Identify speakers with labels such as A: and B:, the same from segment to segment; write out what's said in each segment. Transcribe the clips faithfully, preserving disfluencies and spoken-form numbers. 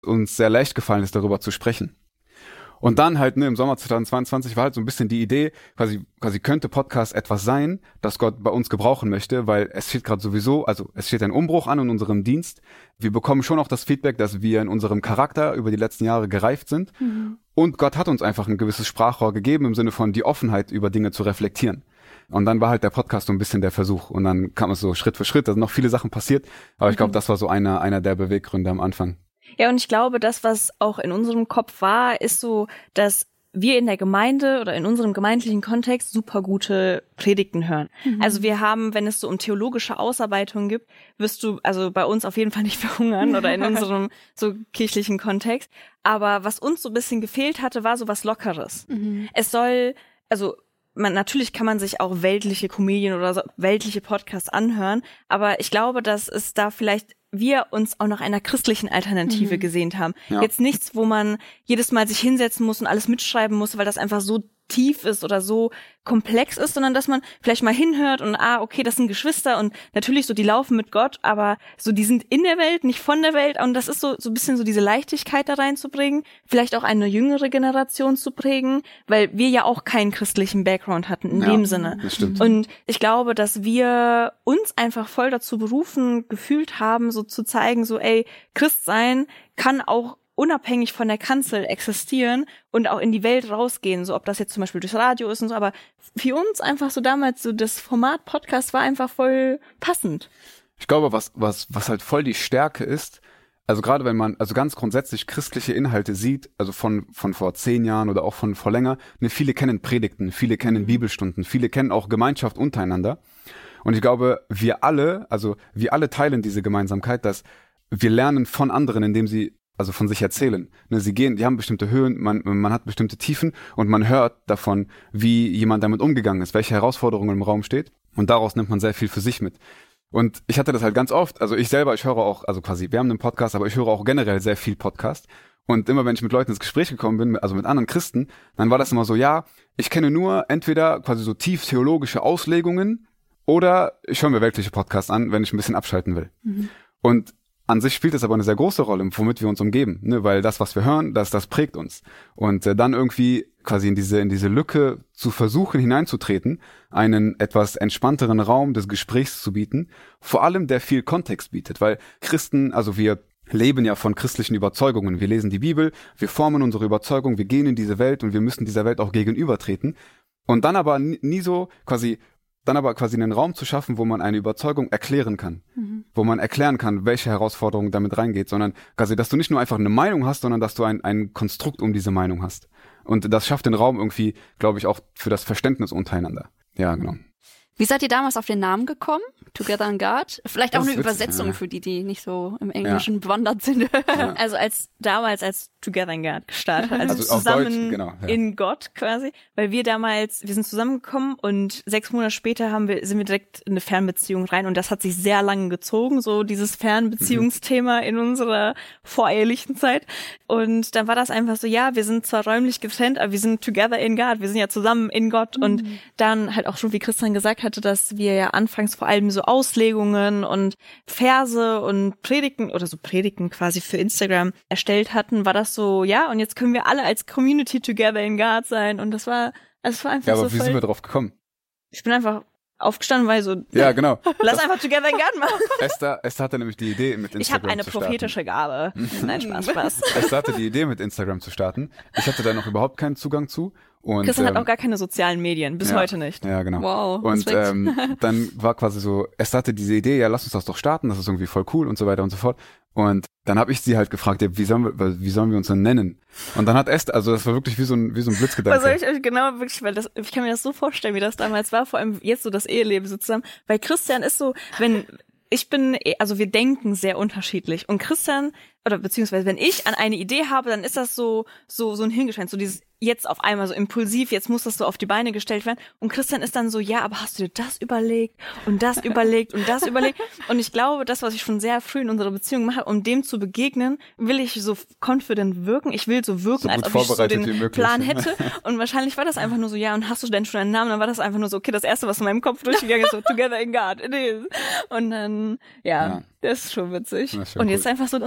A: uns sehr leicht gefallen ist, darüber zu sprechen. Und dann halt, ne, im Sommer zweitausendzweiundzwanzig war halt so ein bisschen die Idee, quasi, quasi könnte Podcast etwas sein, das Gott bei uns gebrauchen möchte, weil es steht gerade sowieso, also es steht ein Umbruch an in unserem Dienst. Wir bekommen schon auch das Feedback, dass wir in unserem Charakter über die letzten Jahre gereift sind. Mhm. Und Gott hat uns einfach ein gewisses Sprachrohr gegeben, im Sinne von die Offenheit, über Dinge zu reflektieren. Und dann war halt der Podcast so ein bisschen der Versuch. Und dann kam es so Schritt für Schritt, da sind noch viele Sachen passiert. Aber mhm. ich glaube, das war so einer, einer der Beweggründe am Anfang.
B: Ja, und ich glaube, das, was auch in unserem Kopf war, ist so, dass wir in der Gemeinde oder in unserem gemeindlichen Kontext super gute Predigten hören. Mhm. Also wir haben, wenn es so um theologische Ausarbeitungen gibt, wirst du also bei uns auf jeden Fall nicht verhungern oder in unserem so kirchlichen Kontext. Aber was uns so ein bisschen gefehlt hatte, war so was Lockeres. Mhm. Es soll, also man, natürlich kann man sich auch weltliche Comedien oder so, weltliche Podcasts anhören, aber ich glaube, dass es da vielleicht wir uns auch nach einer christlichen Alternative mhm. gesehnt haben. Ja. Jetzt nichts, wo man jedes Mal sich hinsetzen muss und alles mitschreiben muss, weil das einfach so tief ist oder so komplex ist, sondern dass man vielleicht mal hinhört und ah, okay, das sind Geschwister und natürlich so, die laufen mit Gott, aber so, die sind in der Welt, nicht von der Welt und das ist so so ein bisschen so diese Leichtigkeit da reinzubringen, vielleicht auch eine jüngere Generation zu prägen, weil wir ja auch keinen christlichen Background hatten in ja, dem Sinne.
A: Das stimmt.
B: Und ich glaube, dass wir uns einfach voll dazu berufen gefühlt haben, so zu zeigen, so ey, Christ sein kann auch unabhängig von der Kanzel existieren und auch in die Welt rausgehen, so ob das jetzt zum Beispiel durchs Radio ist und so, aber für uns einfach so damals so das Format Podcast war einfach voll passend.
A: Ich glaube, was was was halt voll die Stärke ist, also gerade wenn man also ganz grundsätzlich christliche Inhalte sieht, also von von vor zehn Jahren oder auch von vor länger, ne, viele kennen Predigten, viele kennen Bibelstunden, viele kennen auch Gemeinschaft untereinander und ich glaube, wir alle, also wir alle teilen diese Gemeinsamkeit, dass wir lernen von anderen, indem sie also von sich erzählen. Ne, sie gehen, die haben bestimmte Höhen, man, man hat bestimmte Tiefen und man hört davon, wie jemand damit umgegangen ist, welche Herausforderungen im Raum steht und daraus nimmt man sehr viel für sich mit. Und ich hatte das halt ganz oft, also ich selber, ich höre auch, also quasi, wir haben einen Podcast, aber ich höre auch generell sehr viel Podcast und immer wenn ich mit Leuten ins Gespräch gekommen bin, also mit anderen Christen, dann war das immer so, ja, ich kenne nur entweder quasi so tief theologische Auslegungen oder ich höre mir weltliche Podcasts an, wenn ich ein bisschen abschalten will. Mhm. Und an sich spielt es aber eine sehr große Rolle, womit wir uns umgeben, ne? Weil das, was wir hören, das, das prägt uns. Und äh, dann irgendwie quasi in diese in diese Lücke zu versuchen hineinzutreten, einen etwas entspannteren Raum des Gesprächs zu bieten, vor allem der viel Kontext bietet, weil Christen, also wir leben ja von christlichen Überzeugungen. Wir lesen die Bibel, wir formen unsere Überzeugung, wir gehen in diese Welt und wir müssen dieser Welt auch gegenübertreten. Und dann aber nie, nie so quasi dann aber quasi einen Raum zu schaffen, wo man eine Überzeugung erklären kann, mhm. wo man erklären kann, welche Herausforderung damit reingeht, sondern quasi, dass du nicht nur einfach eine Meinung hast, sondern dass du ein, ein Konstrukt um diese Meinung hast. Und das schafft den Raum irgendwie, glaube ich, auch für das Verständnis untereinander. Ja, genau.
C: Wie seid ihr damals auf den Namen gekommen? Together in God? Vielleicht auch
A: Das
C: eine
A: ist witzig,
C: Übersetzung
A: ja.
C: für die, die nicht so im Englischen ja. bewandert sind.
B: Ja. Also als damals als Together in God gestartet, also,
A: also
B: zusammen
A: Deutsch, genau, ja.
B: in Gott quasi, weil wir damals, wir sind zusammengekommen und sechs Monate später haben wir sind wir direkt in eine Fernbeziehung rein und das hat sich sehr lange gezogen, so dieses Fernbeziehungsthema mhm. in unserer vorehelichen Zeit und dann war das einfach so, ja, wir sind zwar räumlich getrennt, aber wir sind together in God, wir sind ja zusammen in Gott mhm. und dann halt auch schon, wie Christian gesagt hatte, dass wir ja anfangs vor allem so Auslegungen und Verse und Predigten oder so Predigten quasi für Instagram erstellt hatten, war das so, ja, und jetzt können wir alle als Community together in God sein und das war, also es war einfach
A: ja, aber
B: so
A: wie
B: voll,
A: sind wir drauf gekommen?
B: Ich bin einfach aufgestanden, weil so,
A: ja, genau.
B: Lass einfach together in God machen.
A: Esther, Esther hatte nämlich die Idee, mit Instagram
B: Ich habe eine
A: zu starten.
B: prophetische Gabe. Nein, Spaß, Spaß.
A: Esther hatte die Idee, mit Instagram zu starten. Ich hatte da noch überhaupt keinen Zugang zu. Und,
B: Christian
A: ähm,
B: hat auch gar keine sozialen Medien, bis
A: ja,
B: heute nicht.
A: Ja, genau.
C: Wow,
A: und ähm, dann war quasi so, Esther hatte diese Idee, ja, lass uns das doch starten, das ist irgendwie voll cool und so weiter und so fort. Und dann habe ich sie halt gefragt, ja, wie sollen wir, wie sollen wir uns denn nennen? Und dann hat Esther, also das war wirklich wie so ein, wie so ein Blitzgedanke.
B: Was soll ich euch genau wirklich, weil das, ich kann mir das so vorstellen, wie das damals war, vor allem jetzt so das Eheleben so zusammen. Weil Christian ist so, wenn, ich bin, also wir denken sehr unterschiedlich. Und Christian, oder beziehungsweise wenn ich an eine Idee habe, dann ist das so, so, so ein Hingeschein, so dieses jetzt auf einmal so impulsiv, jetzt muss das so auf die Beine gestellt werden. Und Christian ist dann so, ja, aber hast du dir das überlegt und das überlegt und das überlegt? Und ich glaube, das, was ich schon sehr früh in unserer Beziehung mache, um dem zu begegnen, will ich so confident wirken. Ich will so wirken,
A: so
B: als ob ich so den Plan hätte. Und wahrscheinlich war das einfach nur so, ja, und hast du denn schon einen Namen? Dann war das einfach nur so, okay, das Erste, was in meinem Kopf durchgegangen ist, so, Together in God, it is. Und dann, ja, ja. Das ist schon witzig. Ist schon und jetzt cool. Einfach so unser Name.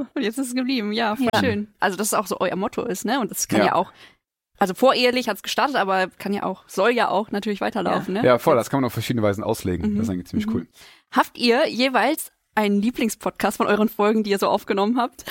C: und jetzt ist es geblieben. Ja, voll
B: Ja.
C: schön. Also, dass es auch so euer Motto ist, ne? Und das kann ja,
A: Ja.
C: auch, also vorehelich hat es gestartet, aber kann ja auch, soll ja auch natürlich weiterlaufen, ne?
A: Ja, voll, das kann man auf verschiedene Weisen auslegen.
C: Mhm.
A: Das ist eigentlich ziemlich
C: Mhm.
A: cool.
C: Habt ihr jeweils einen Lieblingspodcast von euren Folgen, die ihr so aufgenommen habt?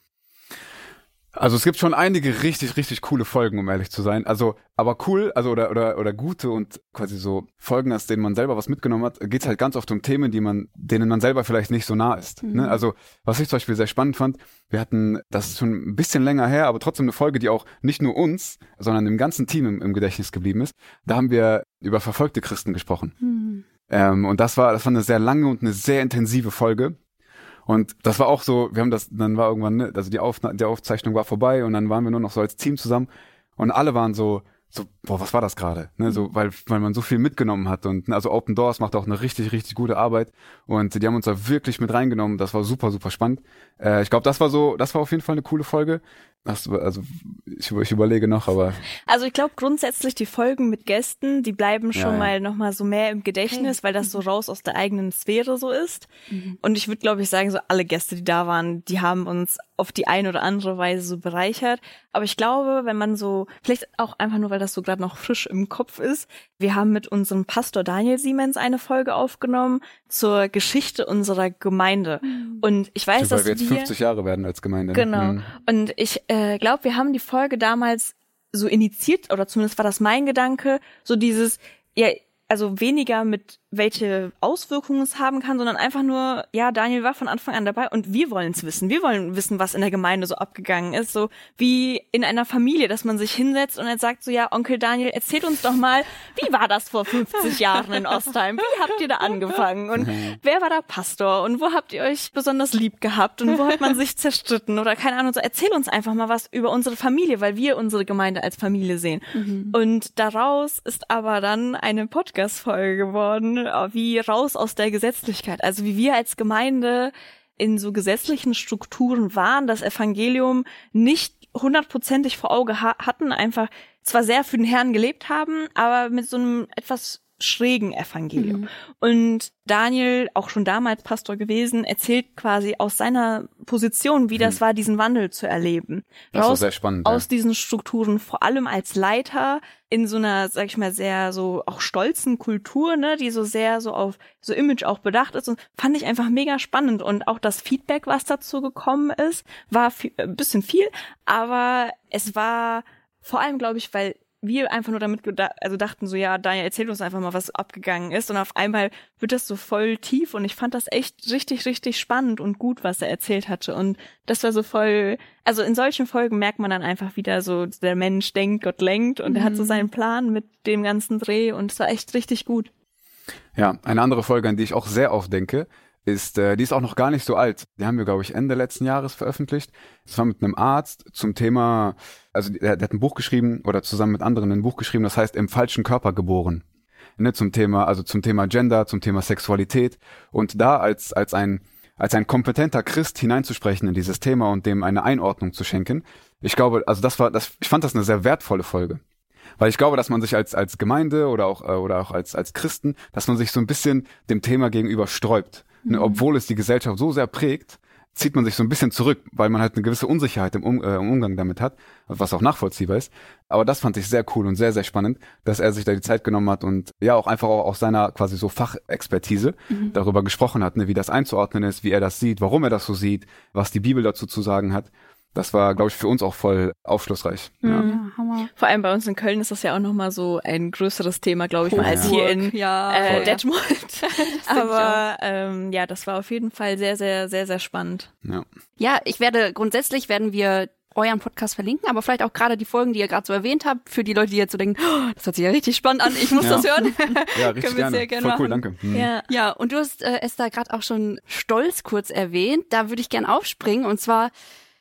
A: Also es gibt schon einige richtig, richtig coole Folgen, um ehrlich zu sein. Also, aber cool, also oder oder oder gute und quasi so Folgen, aus denen man selber was mitgenommen hat, geht's halt ganz oft um Themen, die man, denen man selber vielleicht nicht so nah ist.
C: Mhm.
A: Ne? Also, was ich zum Beispiel sehr spannend fand, wir hatten, das ist schon ein bisschen länger her, aber trotzdem eine Folge, die auch nicht nur uns, sondern dem ganzen Team im, im Gedächtnis geblieben ist. Da haben wir über verfolgte Christen gesprochen.
C: Mhm.
A: Ähm, und das war, das war eine sehr lange und eine sehr intensive Folge. Und das war auch so, wir haben das, dann war irgendwann, ne, also die, Auf, die Aufzeichnung war vorbei und dann waren wir nur noch so als Team zusammen und alle waren so, so, boah, was war das gerade? Ne, so, weil, weil man so viel mitgenommen hat und ne, also Open Doors macht auch eine richtig, richtig gute Arbeit und die haben uns da wirklich mit reingenommen. Das war super, super spannend. Äh, ich glaube, das war so, das war auf jeden Fall eine coole Folge. Das, also ich, ich überlege noch, aber
B: Also ich glaube grundsätzlich die Folgen mit Gästen, die bleiben schon
A: Ja, ja.
B: mal noch mal so mehr im Gedächtnis,
C: Okay.
B: weil das so raus aus der eigenen Sphäre so ist.
C: Mhm.
B: Und ich würde, glaube ich, sagen, so alle Gäste, die da waren, die haben uns auf die eine oder andere Weise so bereichert. Aber ich glaube, wenn man so, vielleicht auch einfach nur, weil das so gerade noch frisch im Kopf ist, wir haben mit unserem Pastor Daniel Siemens eine Folge aufgenommen zur Geschichte unserer Gemeinde. Und ich weiß,
A: weil
B: dass
A: wir jetzt
B: wir
A: fünfzig Jahre werden als Gemeinde. ne?
B: Genau.
A: Mhm.
B: Und ich äh, glaube, wir haben die Folge damals so initiiert, oder zumindest war das mein Gedanke, so dieses, ja, also weniger mit welche Auswirkungen es haben kann, sondern einfach nur, ja, Daniel war von Anfang an dabei und wir wollen es wissen. Wir wollen wissen, was in der Gemeinde so abgegangen ist, so wie in einer Familie, dass man sich hinsetzt und jetzt sagt so, ja, Onkel Daniel, erzählt uns doch mal, wie war das vor fünfzig Jahren in Ostheim? Wie habt ihr da angefangen? Und wer war da Pastor? Und wo habt ihr euch besonders lieb gehabt? Und wo hat man sich zerstritten? Oder keine Ahnung, so erzähl uns einfach mal was über unsere Familie, weil wir unsere Gemeinde als Familie sehen.
C: Mhm.
B: Und daraus ist aber dann eine Podcast-Folge geworden, wie raus aus der Gesetzlichkeit. Also wie wir als Gemeinde in so gesetzlichen Strukturen waren, das Evangelium nicht hundertprozentig vor Auge ha- hatten, einfach zwar sehr für den Herrn gelebt haben, aber mit so einem etwas schrägen Evangelium.
C: Mhm.
B: Und Daniel, auch schon damals Pastor gewesen, erzählt quasi aus seiner Position, wie das war, diesen Wandel zu erleben.
A: Das war
B: Raus
A: sehr spannend.
B: aus diesen Strukturen, vor allem als Leiter in so einer, sag ich mal, sehr so auch stolzen Kultur, ne, die so sehr so auf so Image auch bedacht ist, und fand ich einfach mega spannend. Und auch das Feedback, was dazu gekommen ist, war viel, ein bisschen viel, aber es war vor allem, glaube ich, weil wir einfach nur damit geda- also dachten so, ja, Daniel, erzähl uns einfach mal, was abgegangen ist. Und auf einmal wird das so voll tief und ich fand das echt richtig, richtig spannend und gut, was er erzählt hatte. Und das war so voll, also in solchen Folgen merkt man dann einfach wieder so, der Mensch denkt, Gott lenkt, und er hat so seinen Plan mit dem ganzen Dreh und es war echt richtig gut.
A: Ja, eine andere Folge, an die ich auch sehr oft denke, ist, äh, die ist auch noch gar nicht so alt. Die haben wir, glaube ich, Ende letzten Jahres veröffentlicht. Das war mit einem Arzt zum Thema, also der, der hat ein Buch geschrieben oder zusammen mit anderen ein Buch geschrieben, das heißt Im falschen Körper geboren. Ne, zum Thema, also zum Thema Gender, zum Thema Sexualität. Und da als, als ein, als ein kompetenter Christ hineinzusprechen in dieses Thema und dem eine Einordnung zu schenken. Ich glaube, also das war, das, ich fand das eine sehr wertvolle Folge. Weil ich glaube, dass man sich als, als Gemeinde oder auch, äh, oder auch als, als Christen, dass man sich so ein bisschen dem Thema gegenüber sträubt. Ne, obwohl es die Gesellschaft so sehr prägt, zieht man sich so ein bisschen zurück, weil man halt eine gewisse Unsicherheit im, um, äh, im Umgang damit hat, was auch nachvollziehbar ist. Aber das fand ich sehr cool und sehr, sehr spannend, dass er sich da die Zeit genommen hat und ja auch einfach auch aus seiner quasi so Fachexpertise mhm. darüber gesprochen hat, ne, wie das einzuordnen ist, wie er das sieht, warum er das so sieht, was die Bibel dazu zu sagen hat. Das war, glaube ich, für uns auch voll aufschlussreich.
B: Mhm.
A: Ja.
C: Ja, Hammer.
B: Vor allem bei uns in Köln ist das ja auch nochmal so ein größeres Thema, glaube ich,
C: Oh,
B: mal als
A: ja.
B: hier in
C: ja,
B: äh,
C: voll.
B: Detmold. Aber ähm, ja, das war auf jeden Fall sehr, sehr, sehr, sehr spannend.
A: Ja.
C: Ja, ich werde, grundsätzlich werden wir euren Podcast verlinken, aber vielleicht auch gerade die Folgen, die ihr gerade so erwähnt habt, für die Leute, die jetzt so denken, oh, das hört sich ja richtig spannend an, ich muss
A: Ja.
C: das hören.
A: Ja, richtig
C: Können wir
A: gerne.
C: sehr gerne
A: Voll cool,
C: machen.
A: danke. Mhm.
B: Ja.
C: Ja, und du hast äh, Esther gerade auch schon Stolz kurz erwähnt. Da würde ich gern aufspringen. Und zwar,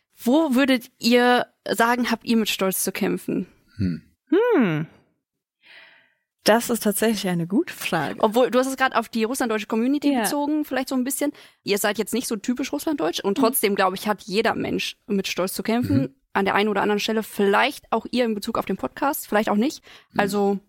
C: wo würdet ihr sagen, habt ihr mit Stolz zu kämpfen?
A: Hm.
B: Hm. Das ist tatsächlich eine gute Frage.
C: Obwohl, du hast es gerade auf die russlanddeutsche Community
B: Ja.
C: bezogen, vielleicht so ein bisschen. Ihr seid jetzt nicht so typisch russlanddeutsch und trotzdem, glaube ich, hat jeder Mensch mit Stolz zu kämpfen.
A: Mhm.
C: An der einen oder anderen Stelle, vielleicht auch ihr in Bezug auf den Podcast, vielleicht auch nicht. Also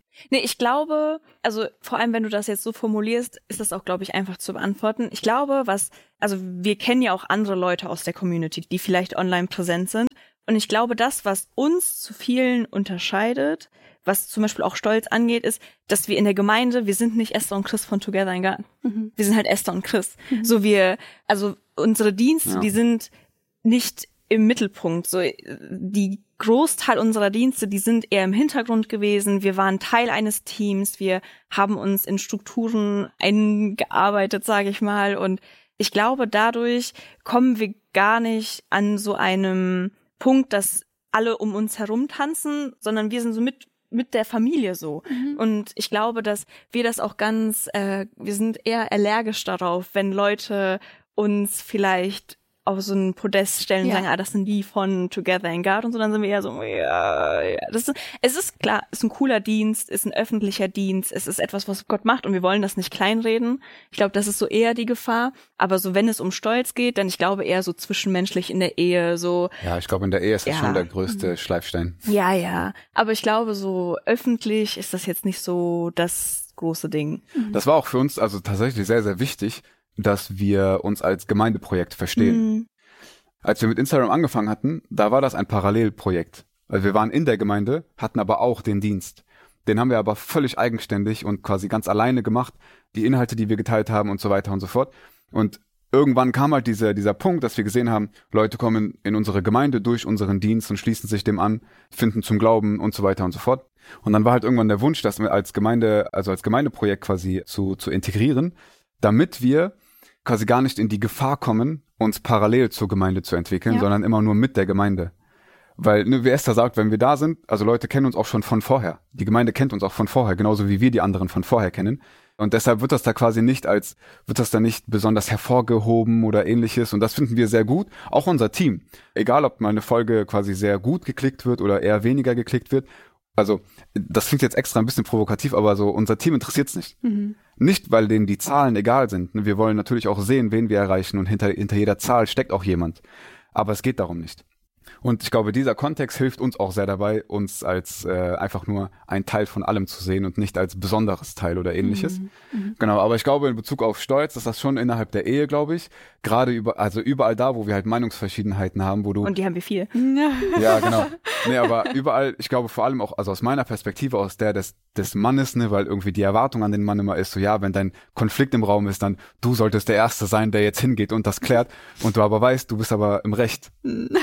B: Nee, ich glaube, also vor allem, wenn du das jetzt so formulierst, ist das auch, glaube ich, einfach zu beantworten. Ich glaube, was, also wir kennen ja auch andere Leute aus der Community, die vielleicht online präsent sind. Und ich glaube, das, was uns zu vielen unterscheidet, was zum Beispiel auch Stolz angeht, ist, dass wir in der Gemeinde, wir sind nicht Esther und Chris von Together in Garten. Mhm. Wir sind halt Esther und Chris. Mhm. So wir, also unsere Dienste, ja. die sind nicht im Mittelpunkt. So die Großteil unserer Dienste, die sind eher im Hintergrund gewesen. Wir waren Teil eines Teams. Wir haben uns in Strukturen eingearbeitet, sage ich mal. Und ich glaube, dadurch kommen wir gar nicht an so einem Punkt, dass alle um uns herum tanzen, sondern wir sind so mit mit der Familie so. Mhm. Und ich glaube, dass wir das auch ganz, äh, wir sind eher allergisch darauf, wenn Leute uns vielleicht auf so ein Podest stellen und ja. sagen, ah, das sind die von Together in God und so, dann sind wir eher so, ja, ja. Das ist, es ist klar, es ist ein cooler Dienst, ist ein öffentlicher Dienst, es ist etwas, was Gott macht und wir wollen das nicht kleinreden. Ich glaube, das ist so eher die Gefahr. Aber so, wenn es um Stolz geht, dann ich glaube eher so zwischenmenschlich in der Ehe, so.
A: Ja, ich glaube, in der Ehe ist das
B: ja.
A: schon der größte Schleifstein.
B: Ja, ja. Aber ich glaube, so öffentlich ist das jetzt nicht so das große Ding.
A: Das war auch für uns also tatsächlich sehr, sehr wichtig, dass wir uns als Gemeindeprojekt verstehen. Mhm. Als wir mit Instagram angefangen hatten, da war das ein Parallelprojekt. Also wir waren in der Gemeinde, hatten aber auch den Dienst. Den haben wir aber völlig eigenständig und quasi ganz alleine gemacht. Die Inhalte, die wir geteilt haben und so weiter und so fort. Und irgendwann kam halt dieser, dieser Punkt, dass wir gesehen haben, Leute kommen in unsere Gemeinde durch unseren Dienst und schließen sich dem an, finden zum Glauben und so weiter und so fort. Und dann war halt irgendwann der Wunsch, das als Gemeinde, also als Gemeindeprojekt quasi zu, zu integrieren, damit wir quasi gar nicht in die Gefahr kommen, uns parallel zur Gemeinde zu entwickeln, ja. sondern immer nur mit der Gemeinde. Weil, ne, wie Esther sagt, wenn wir da sind, also Leute kennen uns auch schon von vorher. Die Gemeinde kennt uns auch von vorher, genauso wie wir die anderen von vorher kennen. Und deshalb wird das da quasi nicht als, wird das da nicht besonders hervorgehoben oder ähnliches. Und das finden wir sehr gut. Auch unser Team. Egal, ob mal eine Folge quasi sehr gut geklickt wird oder eher weniger geklickt wird. Also, das klingt jetzt extra ein bisschen provokativ, aber so, unser Team interessiert's nicht. Mhm. Nicht, weil denen die Zahlen egal sind. Wir wollen natürlich auch sehen, wen wir erreichen und hinter, hinter jeder Zahl steckt auch jemand. Aber es geht darum nicht. Und ich glaube, dieser Kontext hilft uns auch sehr dabei, uns als äh, einfach nur ein Teil von allem zu sehen und nicht als besonderes Teil oder ähnliches. Mhm. Mhm. Genau, aber ich glaube, in Bezug auf Stolz, ist das schon innerhalb der Ehe, glaube ich, gerade über, also überall da, wo wir halt Meinungsverschiedenheiten haben, wo du...
B: Und die haben wir viel.
A: Ja, genau. Nee, aber überall, ich glaube vor allem auch, also aus meiner Perspektive, aus der des, des Mannes, ne, weil irgendwie die Erwartung an den Mann immer ist, so ja, wenn dein Konflikt im Raum ist, dann du solltest der Erste sein, der jetzt hingeht und das klärt und du aber weißt, du bist aber im Recht.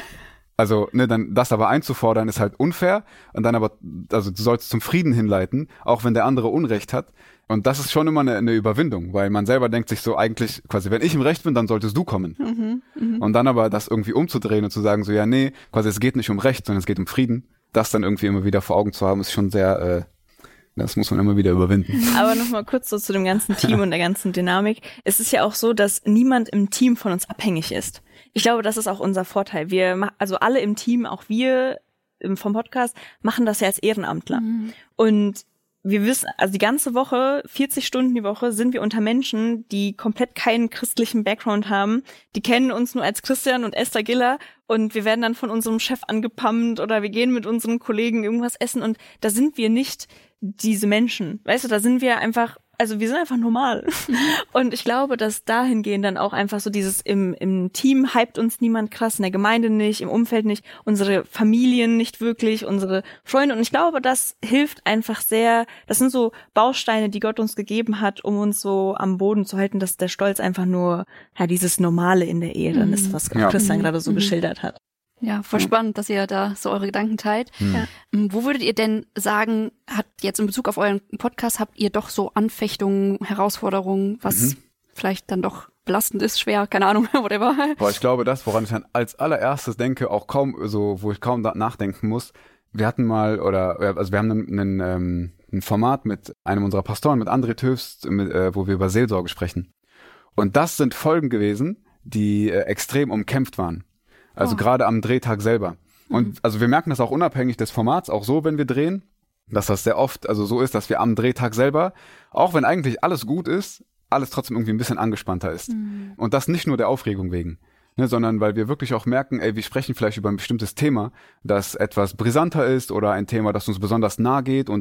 A: Also, ne, dann das aber einzufordern ist halt unfair und dann aber, also du sollst zum Frieden hinleiten, auch wenn der andere Unrecht hat. Und das ist schon immer eine, eine Überwindung, weil man selber denkt sich so eigentlich, quasi, wenn ich im Recht bin, dann solltest du kommen. Mhm, mh. Und dann aber das irgendwie umzudrehen und zu sagen so, ja, nee, quasi es geht nicht um Recht, sondern es geht um Frieden. Das dann irgendwie immer wieder vor Augen zu haben, ist schon sehr, äh, das muss man immer wieder überwinden.
B: Aber nochmal kurz so zu dem ganzen Team und der ganzen Dynamik. Es ist ja auch so, dass niemand im Team von uns abhängig ist. Ich glaube, das ist auch unser Vorteil. Wir, also alle im Team, auch wir vom Podcast, machen das ja als Ehrenamtler. Mhm. Und wir wissen, also die ganze Woche, vierzig Stunden die Woche, sind wir unter Menschen, die komplett keinen christlichen Background haben. Die kennen uns nur als Christian und Esther Giller und wir werden dann von unserem Chef angepammt oder wir gehen mit unseren Kollegen irgendwas essen und da sind wir nicht diese Menschen. Weißt du, da sind wir einfach, also wir sind einfach normal. Und ich glaube, dass dahingehend dann auch einfach so dieses im, im Team hypt uns niemand krass, in der Gemeinde nicht, im Umfeld nicht, unsere Familien nicht wirklich, unsere Freunde. Und ich glaube, das hilft einfach sehr, das sind so Bausteine, die Gott uns gegeben hat, um uns so am Boden zu halten, dass der Stolz einfach nur, ja, dieses Normale in der Ehe dann ist, was ja. Christian gerade so mhm. geschildert hat.
C: Ja, voll spannend, dass ihr da so eure Gedanken teilt. Hm. Ja. Wo würdet ihr denn sagen, hat jetzt in Bezug auf euren Podcast, habt ihr doch so Anfechtungen, Herausforderungen, was mhm. vielleicht dann doch belastend ist, schwer, keine Ahnung, whatever?
A: Boah, ich glaube, das, woran ich dann als allererstes denke, auch kaum, so, wo ich kaum nachdenken muss, wir hatten mal, oder, also wir haben einen, einen, ähm, ein Format mit einem unserer Pastoren, mit André Töfst, mit, äh, wo wir über Seelsorge sprechen. Und das sind Folgen gewesen, die äh, extrem umkämpft waren. Also oh. gerade am Drehtag selber. Und mhm. also wir merken das auch unabhängig des Formats, auch so, wenn wir drehen, dass das sehr oft also so ist, dass wir am Drehtag selber, auch wenn eigentlich alles gut ist, alles trotzdem irgendwie ein bisschen angespannter ist. Mhm. Und das nicht nur der Aufregung wegen, ne, sondern weil wir wirklich auch merken, ey, wir sprechen vielleicht über ein bestimmtes Thema, das etwas brisanter ist oder ein Thema, das uns besonders nahe geht und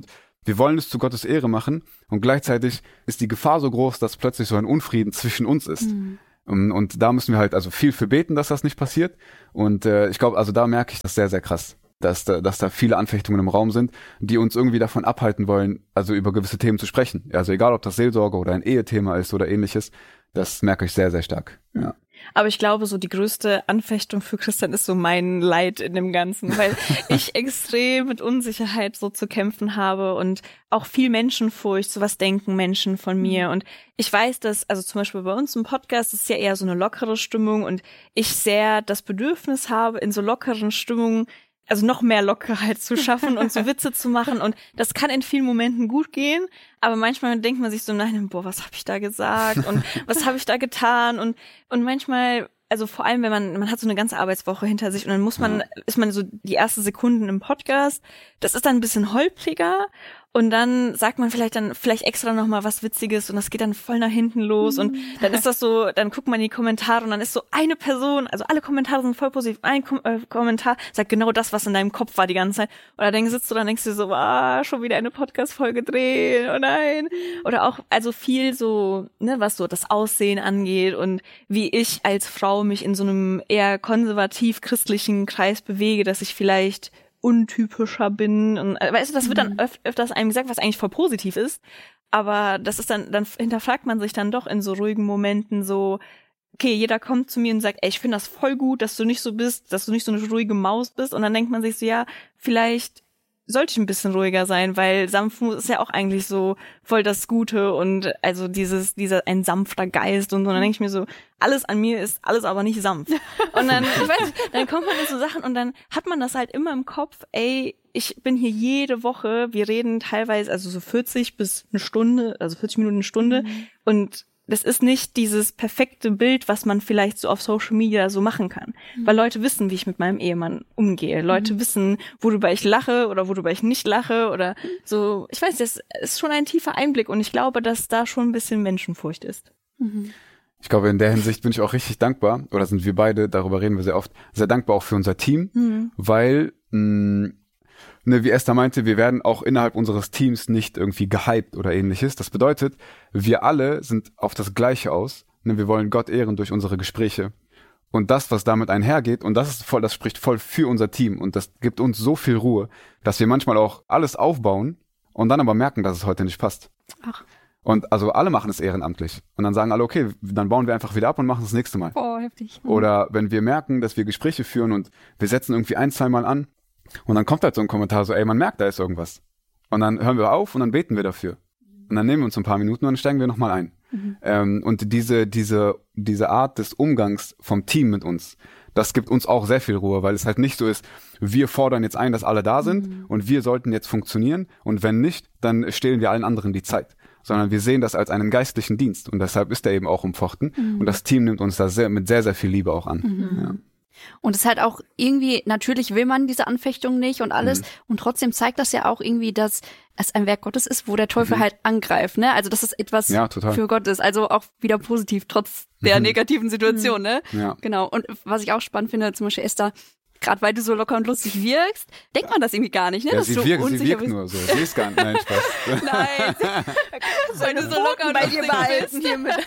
A: wir wollen es zu Gottes Ehre machen und gleichzeitig ist die Gefahr so groß, dass plötzlich so ein Unfrieden zwischen uns ist. Mhm. Und, und da müssen wir halt also viel für beten, dass das nicht passiert. Und äh, ich glaube, also da merke ich das sehr, sehr krass, dass da, dass da viele Anfechtungen im Raum sind, die uns irgendwie davon abhalten wollen, also über gewisse Themen zu sprechen. Also egal, ob das Seelsorge oder ein Ehethema ist oder ähnliches, das merke ich sehr, sehr stark. Ja.
B: Aber ich glaube, so die größte Anfechtung für Christian ist so mein Leid in dem Ganzen, weil ich extrem mit Unsicherheit so zu kämpfen habe und auch viel Menschenfurcht, so was denken Menschen von mir. Und ich weiß, dass, also zum Beispiel bei uns im Podcast ist ja eher so eine lockere Stimmung und ich sehr das Bedürfnis habe, in so lockeren Stimmungen also noch mehr Lockerheit zu schaffen und so Witze zu machen. Und das kann in vielen Momenten gut gehen, aber manchmal denkt man sich so, nein, boah, was habe ich da gesagt und was habe ich da getan? Und und manchmal, also vor allem, wenn man, man hat so eine ganze Arbeitswoche hinter sich und dann muss man, ist man so die ersten Sekunden im Podcast, das ist dann ein bisschen holpriger und dann sagt man vielleicht dann vielleicht extra noch mal was Witziges und das geht dann voll nach hinten los und dann ist das so, dann guckt man in die Kommentare und dann ist so eine Person, also alle Kommentare sind voll positiv, ein Kom- äh, Kommentar sagt genau das, was in deinem Kopf war die ganze Zeit oder dann sitzt du dann denkst du so, ah, schon wieder eine Podcast-Folge drehen, oh nein. Oder auch, also viel so, ne, was so das Aussehen angeht und wie ich als Frau mich in so einem eher konservativ-christlichen Kreis bewege, dass ich vielleicht untypischer bin und weißt du, das wird dann öf- öfters einem gesagt, was eigentlich voll positiv ist, aber das ist dann, dann hinterfragt man sich dann doch in so ruhigen Momenten so, okay, jeder kommt zu mir und sagt, ey, ich finde das voll gut, dass du nicht so bist, dass du nicht so eine ruhige Maus bist und dann denkt man sich so, ja, vielleicht sollte ich ein bisschen ruhiger sein, weil Sanftmut ist ja auch eigentlich so voll das Gute und also dieses, dieser, ein sanfter Geist und so. Und dann denke ich mir so, alles an mir ist alles aber nicht sanft. Und dann, ich weiß nicht, dann kommt man in so Sachen und dann hat man das halt immer im Kopf, ey, ich bin hier jede Woche, wir reden teilweise, also so vierzig bis eine Stunde, also vierzig Minuten eine Stunde mhm. und das ist nicht dieses perfekte Bild, was man vielleicht so auf Social Media so machen kann. Mhm. Weil Leute wissen, wie ich mit meinem Ehemann umgehe. Leute mhm. wissen, worüber ich lache oder worüber ich nicht lache oder so. Ich weiß, das ist schon ein tiefer Einblick und ich glaube, dass da schon ein bisschen Menschenfurcht ist.
C: Mhm.
A: Ich glaube, in der Hinsicht bin ich auch richtig dankbar, oder sind wir beide, darüber reden wir sehr oft, sehr dankbar auch für unser Team, mhm. weil mh, Ne, wie Esther meinte, wir werden auch innerhalb unseres Teams nicht irgendwie gehypt oder ähnliches. Das bedeutet, wir alle sind auf das Gleiche aus. Ne, wir wollen Gott ehren durch unsere Gespräche. Und das, was damit einhergeht, und das ist voll, das spricht voll für unser Team. Und das gibt uns so viel Ruhe, dass wir manchmal auch alles aufbauen und dann aber merken, dass es heute nicht passt.
C: Ach.
A: Und also alle machen es ehrenamtlich. Und dann sagen alle, okay, dann bauen wir einfach wieder ab und machen es das nächste Mal.
C: Boah, heftig. Mhm.
A: Oder wenn wir merken, dass wir Gespräche führen und wir setzen irgendwie ein, zwei Mal an, und dann kommt halt so ein Kommentar so, ey, man merkt, da ist irgendwas. Und dann hören wir auf und dann beten wir dafür. Und dann nehmen wir uns ein paar Minuten und dann steigen wir nochmal ein. Mhm. Ähm, und diese, diese, diese Art des Umgangs vom Team mit uns, das gibt uns auch sehr viel Ruhe, weil es halt nicht so ist, wir fordern jetzt ein, dass alle da sind mhm. und wir sollten jetzt funktionieren. Und wenn nicht, dann stehlen wir allen anderen die Zeit. Sondern wir sehen das als einen geistlichen Dienst. Und deshalb ist er eben auch umfochten. Mhm. Und das Team nimmt uns da sehr, mit sehr, sehr viel Liebe auch an.
C: Mhm.
A: Ja.
C: Und es ist halt auch irgendwie, natürlich will man diese Anfechtung nicht und alles. Mhm. Und trotzdem zeigt das ja auch irgendwie, dass es ein Werk Gottes ist, wo der Teufel mhm. halt angreift, ne? Also, dass es etwas
A: ja, für
C: Gott ist. Also auch wieder positiv, trotz der mhm. negativen Situation, ne?
A: Ja.
C: Genau. Und was ich auch spannend finde, zum Beispiel Esther, gerade weil du so locker und lustig wirkst, denkt man das irgendwie gar nicht, ne?
A: Ja,
C: Dass
A: sie,
C: du
A: wirkt, sie wirkt
C: bist.
A: nur so. Sie ist gar nicht, nein, Spaß.
C: Nein. Weil du so locker und
B: bei
C: lustig
B: dir behalten
C: hier mit.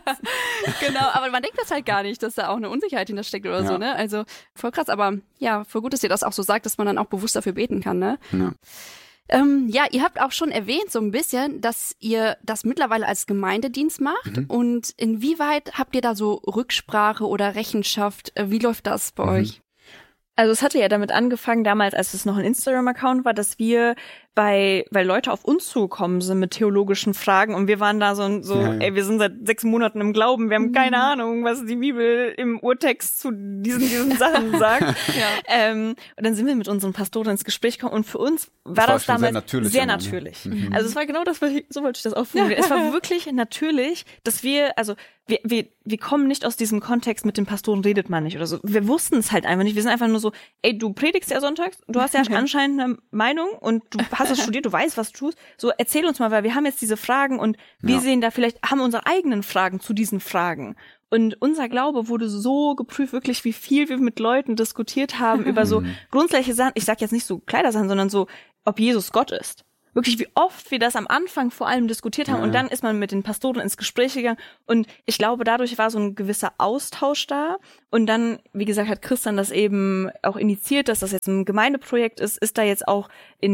C: Genau, aber man denkt das halt gar nicht, dass da auch eine Unsicherheit hinter steckt oder
A: ja.
C: so, ne? Also voll krass, aber ja, voll gut, dass ihr das auch so sagt, dass man dann auch bewusst dafür beten kann, ne?
A: Ja.
C: Ähm, ja, ihr habt auch schon erwähnt so ein bisschen, dass ihr das mittlerweile als Gemeindedienst macht. Mhm. Und inwieweit habt ihr da so Rücksprache oder Rechenschaft? Wie läuft das bei mhm. euch?
B: Also es hatte ja damit angefangen, damals, als es noch ein Instagram-Account war, dass wir bei, weil Leute auf uns zugekommen sind mit theologischen Fragen und wir waren da so, so
A: ja, ja.
B: ey, wir sind seit sechs Monaten im Glauben, wir haben keine Ahnung, was die Bibel im Urtext zu diesen, diesen Sachen sagt. ja. ähm, und dann sind wir mit unseren Pastoren ins Gespräch gekommen und für uns war das, war das damals sehr natürlich. Sehr natürlich.
A: Mhm.
B: Also es war genau das, so wollte ich das auch formulieren. Es war wirklich natürlich, dass wir, also wir, wir, wir kommen nicht aus diesem Kontext, mit den Pastoren redet man nicht oder so. Wir wussten es halt einfach nicht. Wir sind einfach nur so, ey, du predigst ja sonntags, du hast ja anscheinend eine Meinung und du hast es studiert, du weißt, was du tust. So, erzähl uns mal, weil wir haben jetzt diese Fragen und wir ja. sehen da vielleicht, haben unsere eigenen Fragen zu diesen Fragen. Und unser Glaube wurde so geprüft, wirklich, wie viel wir mit Leuten diskutiert haben über so grundsätzliche Sachen. Ich sag jetzt nicht so Kleidersachen, sondern so, ob Jesus Gott ist. wirklich, wie oft wir das am Anfang vor allem diskutiert haben. Ja. Und dann ist man mit den Pastoren ins Gespräch gegangen. Und ich glaube, dadurch war so ein gewisser Austausch da. Und dann, wie gesagt, hat Christian das eben auch initiiert, dass das jetzt ein Gemeindeprojekt ist, ist da jetzt auch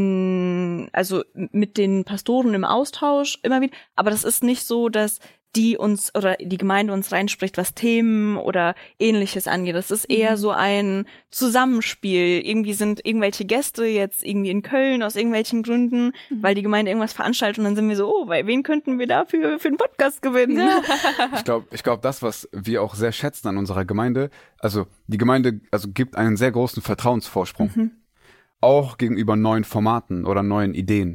B: in, also mit den Pastoren im Austausch immer wieder. Aber das ist nicht so, dass die uns oder die Gemeinde uns reinspricht, was Themen oder Ähnliches angeht. Das ist eher so ein Zusammenspiel. Irgendwie sind irgendwelche Gäste jetzt irgendwie in Köln aus irgendwelchen Gründen, mhm. weil die Gemeinde irgendwas veranstaltet und dann sind wir so, oh, wen könnten wir dafür für einen Podcast gewinnen? Ja.
A: Ich glaube, ich glaube, das, was wir auch sehr schätzen an unserer Gemeinde, also die Gemeinde also gibt einen sehr großen Vertrauensvorsprung. Mhm. Auch gegenüber neuen Formaten oder neuen Ideen.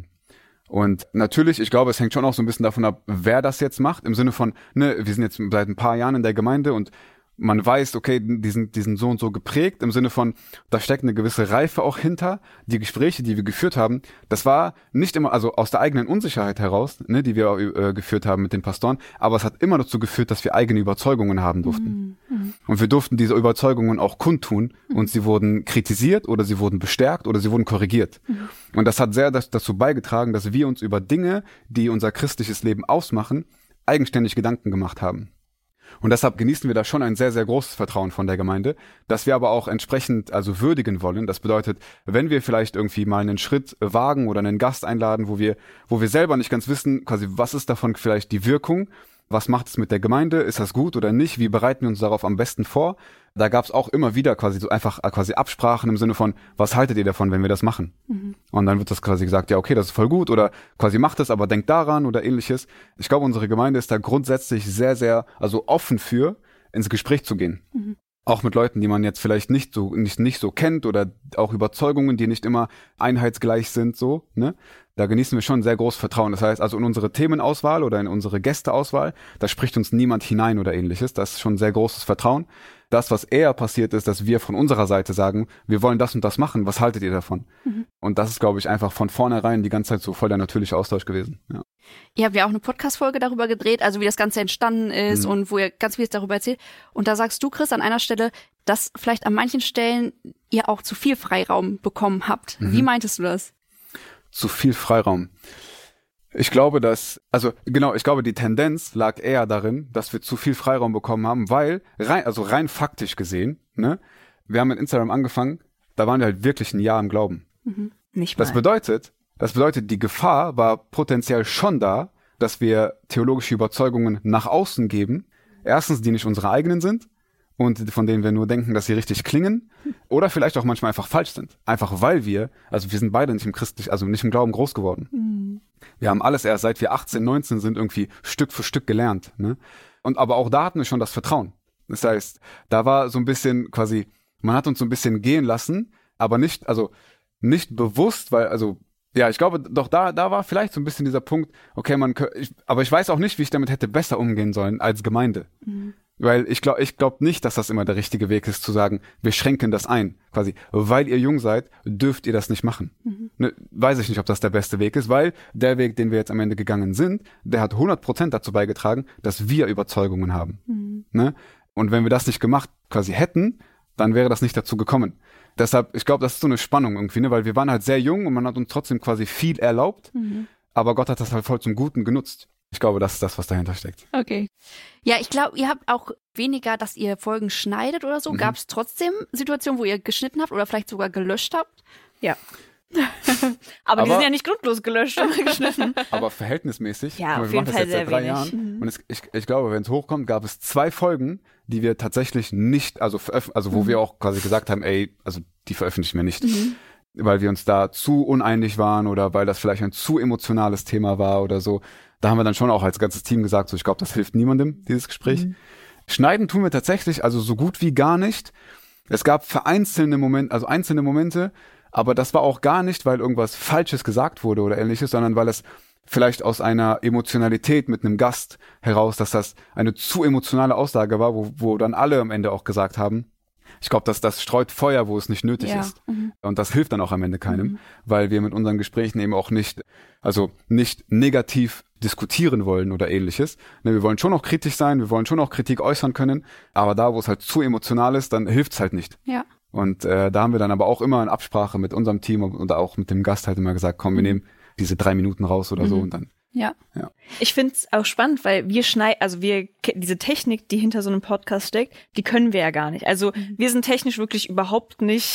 A: Und natürlich, ich glaube, es hängt schon auch so ein bisschen davon ab, wer das jetzt macht, im Sinne von, ne, wir sind jetzt seit ein paar Jahren in der Gemeinde und man weiß, okay, die sind, die sind so und so geprägt, im Sinne von, da steckt eine gewisse Reife auch hinter. Die Gespräche, die wir geführt haben, das war nicht immer, also aus der eigenen Unsicherheit heraus, ne, die wir äh, geführt haben mit den Pastoren, aber es hat immer dazu geführt, dass wir eigene Überzeugungen haben durften. Mhm. Und wir durften diese Überzeugungen auch kundtun mhm. und sie wurden kritisiert oder sie wurden bestärkt oder sie wurden korrigiert. Mhm. Und das hat sehr das, dazu beigetragen, dass wir uns über Dinge, die unser christliches Leben ausmachen, eigenständig Gedanken gemacht haben. Und deshalb genießen wir da schon ein sehr, sehr großes Vertrauen von der Gemeinde, das wir aber auch entsprechend also würdigen wollen. Das bedeutet, wenn wir vielleicht irgendwie mal einen Schritt wagen oder einen Gast einladen, wo wir, wo wir selber nicht ganz wissen, quasi, was ist davon vielleicht die Wirkung? Was macht es mit der Gemeinde? Ist das gut oder nicht? Wie bereiten wir uns darauf am besten vor? Da gab es auch immer wieder quasi so einfach quasi Absprachen im Sinne von, was haltet ihr davon, wenn wir das machen? Mhm. Und dann wird das quasi gesagt, ja okay, das ist voll gut oder quasi macht es, aber denkt daran oder ähnliches. Ich glaube, unsere Gemeinde ist da grundsätzlich sehr, sehr also offen für, ins Gespräch zu gehen. Mhm. Auch mit Leuten, die man jetzt vielleicht nicht so nicht nicht so kennt oder auch Überzeugungen, die nicht immer einheitsgleich sind, so, ne? Da genießen wir schon sehr großes Vertrauen. Das heißt, also in unsere Themenauswahl oder in unsere Gästeauswahl, da spricht uns niemand hinein oder ähnliches. Das ist schon sehr großes Vertrauen. Das, was eher passiert ist, dass wir von unserer Seite sagen, wir wollen das und das machen, was haltet ihr davon? Mhm. Und das ist, glaube ich, einfach von vornherein die ganze Zeit so voll der natürliche Austausch gewesen. Ja.
C: Ihr habt ja auch eine Podcast-Folge darüber gedreht, also wie das Ganze entstanden ist mhm. und wo ihr ganz vieles darüber erzählt. Und da sagst du, Chris, an einer Stelle, dass vielleicht an manchen Stellen ihr auch zu viel Freiraum bekommen habt. Mhm. Wie meintest du das?
A: Zu viel Freiraum. Ich glaube, dass, also genau, ich glaube, die Tendenz lag eher darin, dass wir zu viel Freiraum bekommen haben, weil, rein, also rein faktisch gesehen, ne, wir haben mit Instagram angefangen, da waren wir halt wirklich ein Jahr im Glauben.
B: Mhm. Nicht mal.
A: Das bedeutet, das bedeutet, die Gefahr war potenziell schon da, dass wir theologische Überzeugungen nach außen geben, erstens, die nicht unsere eigenen sind, und von denen wir nur denken, dass sie richtig klingen oder vielleicht auch manchmal einfach falsch sind. Einfach weil wir, also wir sind beide nicht im Christlich, also nicht im Glauben groß geworden. Mhm. Wir haben alles erst, seit wir achtzehn, neunzehn sind, irgendwie Stück für Stück gelernt. Ne? Und aber auch da hatten wir schon das Vertrauen. Das heißt, da war so ein bisschen quasi, man hat uns so ein bisschen gehen lassen, aber nicht, also nicht bewusst, weil, also ja, ich glaube, doch da, da war vielleicht so ein bisschen dieser Punkt, okay, man, ich, aber ich weiß auch nicht, wie ich damit hätte besser umgehen sollen als Gemeinde. Mhm. Weil ich glaube ich glaube nicht, dass das immer der richtige Weg ist, zu sagen, wir schränken das ein. Quasi, weil ihr jung seid, dürft ihr das nicht machen. Mhm. Ne, weiß ich nicht, ob das der beste Weg ist, weil der Weg, den wir jetzt am Ende gegangen sind, der hat hundert Prozent dazu beigetragen, dass wir Überzeugungen haben. Mhm. Ne? Und wenn wir das nicht gemacht quasi hätten, dann wäre das nicht dazu gekommen. Deshalb, ich glaube, das ist so eine Spannung irgendwie, ne? Weil wir waren halt sehr jung und man hat uns trotzdem quasi viel erlaubt, mhm. aber Gott hat das halt voll zum Guten genutzt. Ich glaube, das ist das, was dahinter steckt.
C: Okay. Ja, ich glaube, ihr habt auch weniger, dass ihr Folgen schneidet oder so. Mhm. Gab es trotzdem Situationen, wo ihr geschnitten habt oder vielleicht sogar gelöscht habt?
B: Ja. aber, aber die sind ja nicht grundlos gelöscht oder geschnitten.
A: Aber verhältnismäßig.
B: Ja, auf
A: wir
B: jeden Fall
A: das jetzt
B: sehr
A: seit drei
B: wenig.
A: Jahren. Mhm. Und es, ich, ich glaube, wenn es hochkommt, gab es zwei Folgen, die wir tatsächlich nicht, also, veröf- also wo mhm. wir auch quasi gesagt haben, ey, also die veröffentlichen wir nicht. Mhm. Weil wir uns da zu uneinig waren oder weil das vielleicht ein zu emotionales Thema war oder so. Da haben wir dann schon auch als ganzes Team gesagt, so ich glaube, das hilft niemandem, dieses Gespräch. Mhm. Schneiden tun wir tatsächlich, also so gut wie gar nicht. Es gab vereinzelte Momente, also einzelne Momente, aber das war auch gar nicht, weil irgendwas Falsches gesagt wurde oder ähnliches, sondern weil es vielleicht aus einer Emotionalität mit einem Gast heraus, dass das eine zu emotionale Aussage war, wo, wo dann alle am Ende auch gesagt haben, ich glaube, dass das streut Feuer, wo es nicht nötig ja. ist. Mhm. Und das hilft dann auch am Ende keinem, mhm. weil wir mit unseren Gesprächen eben auch nicht, also nicht negativ diskutieren wollen oder ähnliches. Ne, wir wollen schon auch kritisch sein, wir wollen schon auch Kritik äußern können, aber da, wo es halt zu emotional ist, dann hilft es halt nicht.
C: Ja.
A: Und äh, da haben wir dann aber auch immer in Absprache mit unserem Team und auch mit dem Gast halt immer gesagt, komm, wir nehmen diese drei Minuten raus oder
C: mhm.
A: so und dann.
C: Ja.
A: ja.
B: Ich finde es auch spannend, weil wir schneiden, also wir, diese Technik, die hinter so einem Podcast steckt, die können wir ja gar nicht. Also mhm. wir sind technisch wirklich überhaupt nicht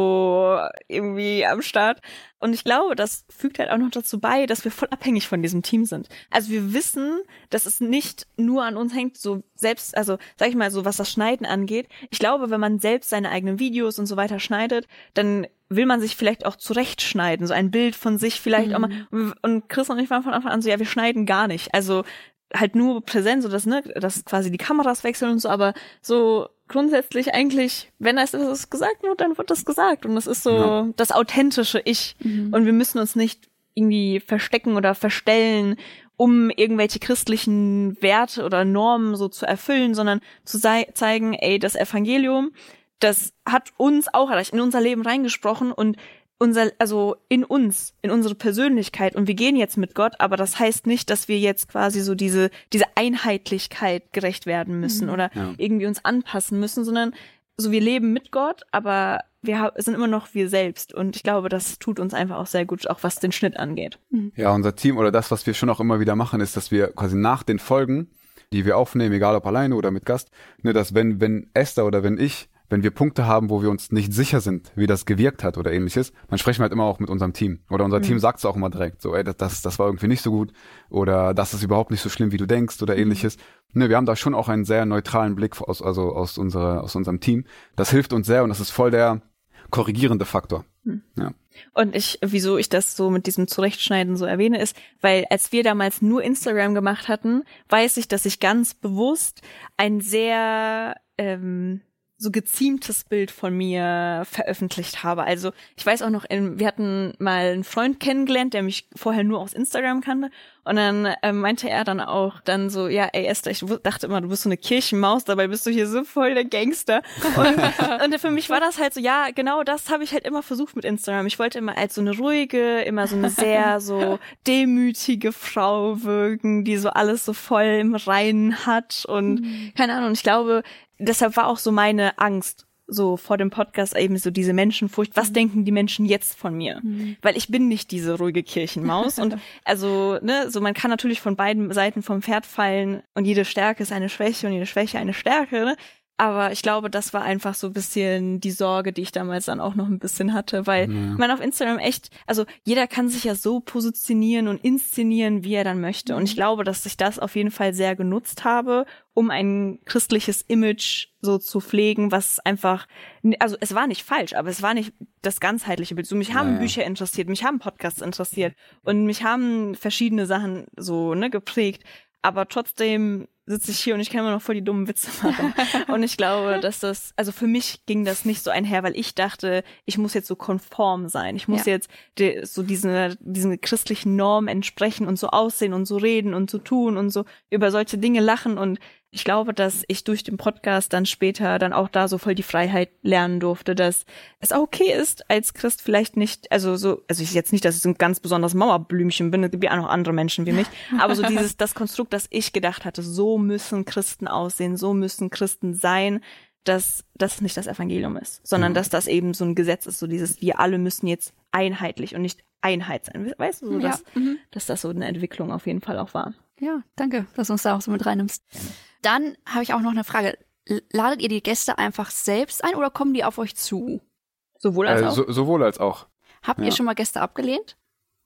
B: so irgendwie am Start. Und ich glaube, das fügt halt auch noch dazu bei, dass wir voll abhängig von diesem Team sind. Also wir wissen, dass es nicht nur an uns hängt, so selbst, also sag ich mal so, was das Schneiden angeht. Ich glaube, wenn man selbst seine eigenen Videos und so weiter schneidet, dann will man sich vielleicht auch zurechtschneiden, so ein Bild von sich vielleicht mhm. auch mal. Und Chris und ich waren von Anfang an so, ja, wir schneiden gar nicht. Also halt nur Präsenz, so dass, ne, dass quasi die Kameras wechseln und so, aber so grundsätzlich eigentlich, wenn es gesagt wird, dann wird das gesagt. Und das ist so ja. das authentische Ich. Mhm. Und wir müssen uns nicht irgendwie verstecken oder verstellen, um irgendwelche christlichen Werte oder Normen so zu erfüllen, sondern zu sei- zeigen, ey, das Evangelium, das hat uns auch in unser Leben reingesprochen und unser, also in uns, in unsere Persönlichkeit und wir gehen jetzt mit Gott, aber das heißt nicht, dass wir jetzt quasi so diese, diese Einheitlichkeit gerecht werden müssen mhm. oder ja. irgendwie uns anpassen müssen, sondern so wir leben mit Gott, aber wir ha- sind immer noch wir selbst und ich glaube, das tut uns einfach auch sehr gut, auch was den Schnitt angeht.
A: Mhm. Ja, unser Team oder das, was wir schon auch immer wieder machen, ist, dass wir quasi nach den Folgen, die wir aufnehmen, egal ob alleine oder mit Gast, ne, dass wenn, wenn Esther oder wenn ich wenn wir Punkte haben, wo wir uns nicht sicher sind, wie das gewirkt hat oder ähnliches, dann sprechen wir halt immer auch mit unserem Team. Oder unser mhm. Team sagt es auch immer direkt, so, ey, das, das, das war irgendwie nicht so gut oder das ist überhaupt nicht so schlimm, wie du denkst oder ähnliches. Mhm. Ne, wir haben da schon auch einen sehr neutralen Blick aus, also aus unserer, aus unserem Team. Das hilft uns sehr und das ist voll der korrigierende Faktor. Mhm. Ja.
B: Und ich, wieso ich das so mit diesem Zurechtschneiden so erwähne, ist, weil als wir damals nur Instagram gemacht hatten, weiß ich, dass ich ganz bewusst ein sehr, ähm, so geziemtes Bild von mir veröffentlicht habe. Also ich weiß auch noch, in, wir hatten mal einen Freund kennengelernt, der mich vorher nur aus Instagram kannte und dann äh, meinte er dann auch dann so, ja, ey Esther, ich w- dachte immer, du bist so eine Kirchenmaus, dabei bist du hier so voll der Gangster. Und, und für mich war das halt so, ja, genau das habe ich halt immer versucht mit Instagram. Ich wollte immer als so eine ruhige, immer so eine sehr so demütige Frau wirken, die so alles so voll im Reinen hat und mhm. keine Ahnung, ich glaube, deshalb war auch so meine Angst so vor dem Podcast eben so diese Menschenfurcht. Was mhm. denken die Menschen jetzt von mir? Mhm. Weil ich bin nicht diese ruhige Kirchenmaus und also ne, so man kann natürlich von beiden Seiten vom Pferd fallen und jede Stärke ist eine Schwäche und jede Schwäche eine Stärke, ne? Aber ich glaube, das war einfach so ein bisschen die Sorge, die ich damals dann auch noch ein bisschen hatte, weil ja. man auf Instagram echt, also jeder kann sich ja so positionieren und inszenieren, wie er dann möchte. Mhm. Und ich glaube, dass ich das auf jeden Fall sehr genutzt habe, um ein christliches Image so zu pflegen, was einfach, also es war nicht falsch, aber es war nicht das ganzheitliche Bild. So, mich haben ja, ja. Bücher interessiert, mich haben Podcasts interessiert und mich haben verschiedene Sachen so ne geprägt. Aber trotzdem sitze ich hier und ich kann immer noch voll die dummen Witze machen. Und ich glaube, dass das, also für mich ging das nicht so einher, weil ich dachte, ich muss jetzt so konform sein. Ich muss ja. jetzt die, so diesen, diesen christlichen Normen entsprechen und so aussehen und so reden und so tun und so über solche Dinge lachen. Und ich glaube, dass ich durch den Podcast dann später dann auch da so voll die Freiheit lernen durfte, dass es auch okay ist, als Christ vielleicht nicht, also so, also ich jetzt nicht, dass ich ein ganz besonderes Mauerblümchen bin, es gibt ja auch noch andere Menschen wie mich, aber so dieses, das Konstrukt, das ich gedacht hatte, so müssen Christen aussehen, so müssen Christen sein, dass das nicht das Evangelium ist, sondern mhm. dass das eben so ein Gesetz ist, so dieses, wir alle müssen jetzt einheitlich und nicht Einheit sein. Weißt du, so, dass, ja. mhm. dass das so eine Entwicklung auf jeden Fall auch war.
C: Ja, danke, dass du uns da auch so mit reinnimmst. Dann habe ich auch noch eine Frage. Ladet ihr die Gäste einfach selbst ein oder kommen die auf euch zu?
B: Sowohl als
A: äh,
B: auch?
A: So, sowohl als auch.
C: Habt ja. ihr schon mal Gäste abgelehnt?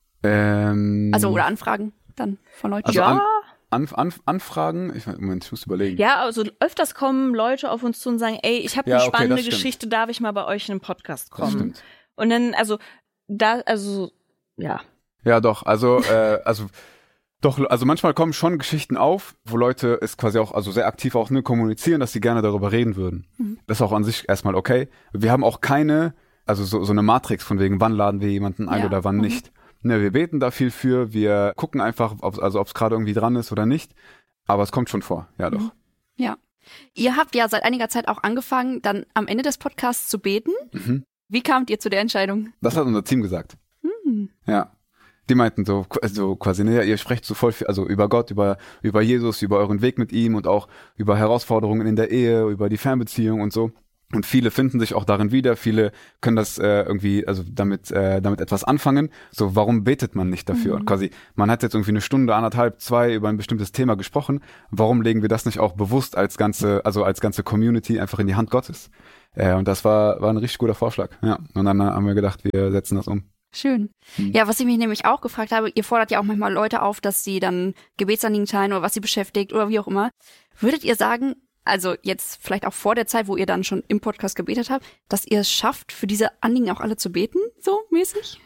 A: Ähm,
C: also oder Anfragen dann von Leuten?
A: Also
B: ja.
A: An, an, an, Anfragen? Ich, Moment, ich muss überlegen.
B: Ja, also öfters kommen Leute auf uns zu und sagen, ey, ich habe
A: ja,
B: eine
A: okay,
B: spannende Geschichte, darf ich mal bei euch in einen Podcast kommen?
A: Das stimmt.
B: Und dann, also, da, also, ja.
A: Ja, doch, also, äh, also, doch, also manchmal kommen schon Geschichten auf, wo Leute es quasi auch, also sehr aktiv auch ne, kommunizieren, dass sie gerne darüber reden würden. Mhm. Das ist auch an sich erstmal okay. Wir haben auch keine, also so, so eine Matrix von wegen, wann laden wir jemanden ein ja. oder wann mhm. nicht. Ne, wir beten da viel für, wir gucken einfach, ob, also ob es gerade irgendwie dran ist oder nicht. Aber es kommt schon vor, ja doch.
C: Mhm. Ja. Ihr habt ja seit einiger Zeit auch angefangen, dann am Ende des Podcasts zu beten. Mhm. Wie kamt ihr zu der Entscheidung?
A: Das hat unser Team gesagt.
C: Mhm.
A: Ja. Die meinten so, also quasi, ne, ihr sprecht so voll viel, also über Gott, über, über Jesus, über euren Weg mit ihm und auch über Herausforderungen in der Ehe, über die Fernbeziehung und so. Und viele finden sich auch darin wieder, viele können das äh, irgendwie, also damit äh, damit etwas anfangen. So, warum betet man nicht dafür? Mhm. Und quasi, man hat jetzt irgendwie eine Stunde, anderthalb, zwei über ein bestimmtes Thema gesprochen. Warum legen wir das nicht auch bewusst als ganze, also als ganze Community einfach in die Hand Gottes? Äh, und das war war ein richtig guter Vorschlag. Ja. Und dann haben wir gedacht, wir setzen das um.
C: Schön. Mhm. Ja, was ich mich nämlich auch gefragt habe, ihr fordert ja auch manchmal Leute auf, dass sie dann Gebetsanliegen teilen oder was sie beschäftigt oder wie auch immer. Würdet ihr sagen, also jetzt vielleicht auch vor der Zeit, wo ihr dann schon im Podcast gebetet habt, dass ihr es schafft, für diese Anliegen auch alle zu beten, so mäßig?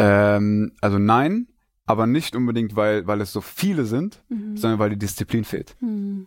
A: Ähm, also nein, aber nicht unbedingt, weil weil es so viele sind, mhm. sondern weil die Disziplin fehlt. Mhm.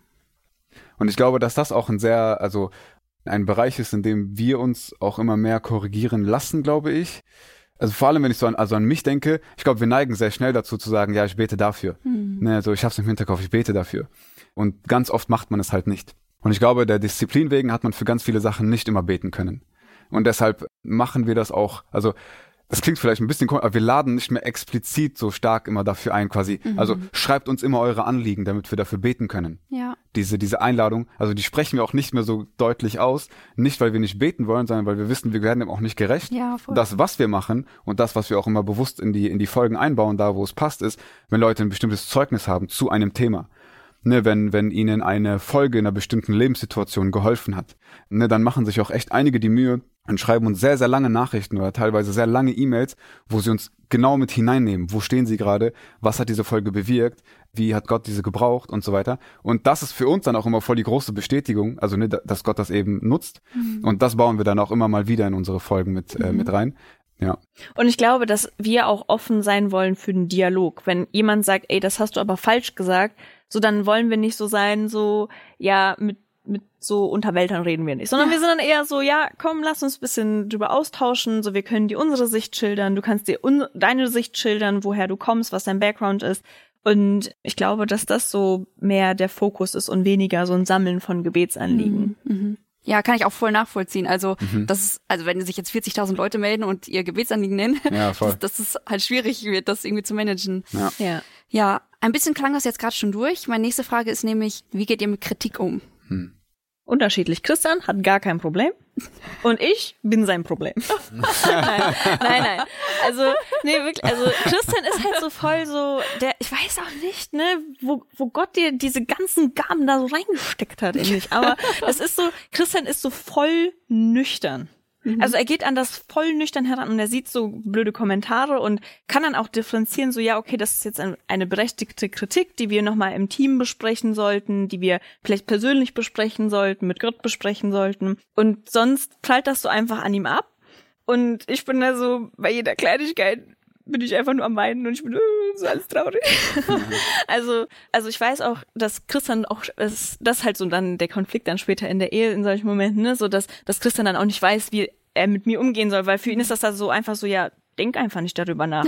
A: Und ich glaube, dass das auch ein sehr, also ein Bereich ist, in dem wir uns auch immer mehr korrigieren lassen, glaube ich. Also vor allem, wenn ich so an, also an mich denke, ich glaube, wir neigen sehr schnell dazu zu sagen, ja, ich bete dafür. Mhm. Ne, also ich hab's im Hinterkopf, ich bete dafür. Und ganz oft macht man es halt nicht. Und ich glaube, der Disziplin wegen hat man für ganz viele Sachen nicht immer beten können. Und deshalb machen wir das auch, also das klingt vielleicht ein bisschen komisch, aber wir laden nicht mehr explizit so stark immer dafür ein, quasi. Mhm. Also schreibt uns immer eure Anliegen, damit wir dafür beten können.
C: Ja.
A: Diese, diese Einladung, also die sprechen wir auch nicht mehr so deutlich aus. Nicht, weil wir nicht beten wollen, sondern weil wir wissen, wir werden dem auch nicht gerecht.
C: Ja, voll.
A: Das, was wir machen und das, was wir auch immer bewusst in die, in die Folgen einbauen, da wo es passt, ist, wenn Leute ein bestimmtes Zeugnis haben zu einem Thema. Ne, wenn, wenn ihnen eine Folge in einer bestimmten Lebenssituation geholfen hat, ne, dann machen sich auch echt einige die Mühe und schreiben uns sehr, sehr lange Nachrichten oder teilweise sehr lange E-Mails, wo sie uns genau mit hineinnehmen. Wo stehen sie gerade? Was hat diese Folge bewirkt? Wie hat Gott diese gebraucht? Und so weiter. Und das ist für uns dann auch immer voll die große Bestätigung, also ne, dass Gott das eben nutzt. Mhm. Und das bauen wir dann auch immer mal wieder in unsere Folgen mit, mhm. äh, mit rein. Ja.
B: Und ich glaube, dass wir auch offen sein wollen für den Dialog. Wenn jemand sagt, ey, das hast du aber falsch gesagt, so dann wollen wir nicht so sein, so, ja, mit mit so Unterwältern reden wir nicht, sondern ja. wir sind dann eher so, ja, komm, lass uns ein bisschen drüber austauschen, so wir können dir unsere Sicht schildern, du kannst dir un- deine Sicht schildern, woher du kommst, was dein Background ist. Und ich glaube, dass das so mehr der Fokus ist und weniger so ein Sammeln von Gebetsanliegen.
C: Mhm. Mhm. Ja, kann ich auch voll nachvollziehen. Also, mhm. das ist, also wenn sich jetzt vierzigtausend Leute melden und ihr Gebetsanliegen nennen, ja, voll. Das, das ist halt schwierig wird, das irgendwie zu managen.
A: Ja.
C: Ja, ja, ein bisschen klang das jetzt gerade schon durch. Meine nächste Frage ist nämlich, wie geht ihr mit Kritik um?
A: Hm.
B: Unterschiedlich. Christian hat gar kein Problem und ich bin sein Problem. nein, nein, nein. Also, nee, wirklich, also Christian ist halt so voll so, der, ich weiß auch nicht, ne, wo, wo Gott dir diese ganzen Gaben da so reingesteckt hat in dich. Aber es ist so, Christian ist so voll nüchtern. Mhm. Also er geht an das voll nüchtern heran und er sieht so blöde Kommentare und kann dann auch differenzieren, so ja, okay, das ist jetzt ein, eine berechtigte Kritik, die wir nochmal im Team besprechen sollten, die wir vielleicht persönlich besprechen sollten, mit Gott besprechen sollten. Und sonst prallt das so einfach an ihm ab. Und ich bin da so, bei jeder Kleinigkeit bin ich einfach nur am Weinen und ich bin äh, so alles traurig. Mhm. also, also ich weiß auch, dass Christian auch, das, das halt so dann der Konflikt dann später in der Ehe in solchen Momenten, ne, so dass, dass Christian dann auch nicht weiß, wie er mit mir umgehen soll, weil für ihn ist das da so einfach so, ja, denk einfach nicht darüber nach.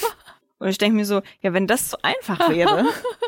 B: Und ich denke mir so, ja, wenn das so einfach wäre.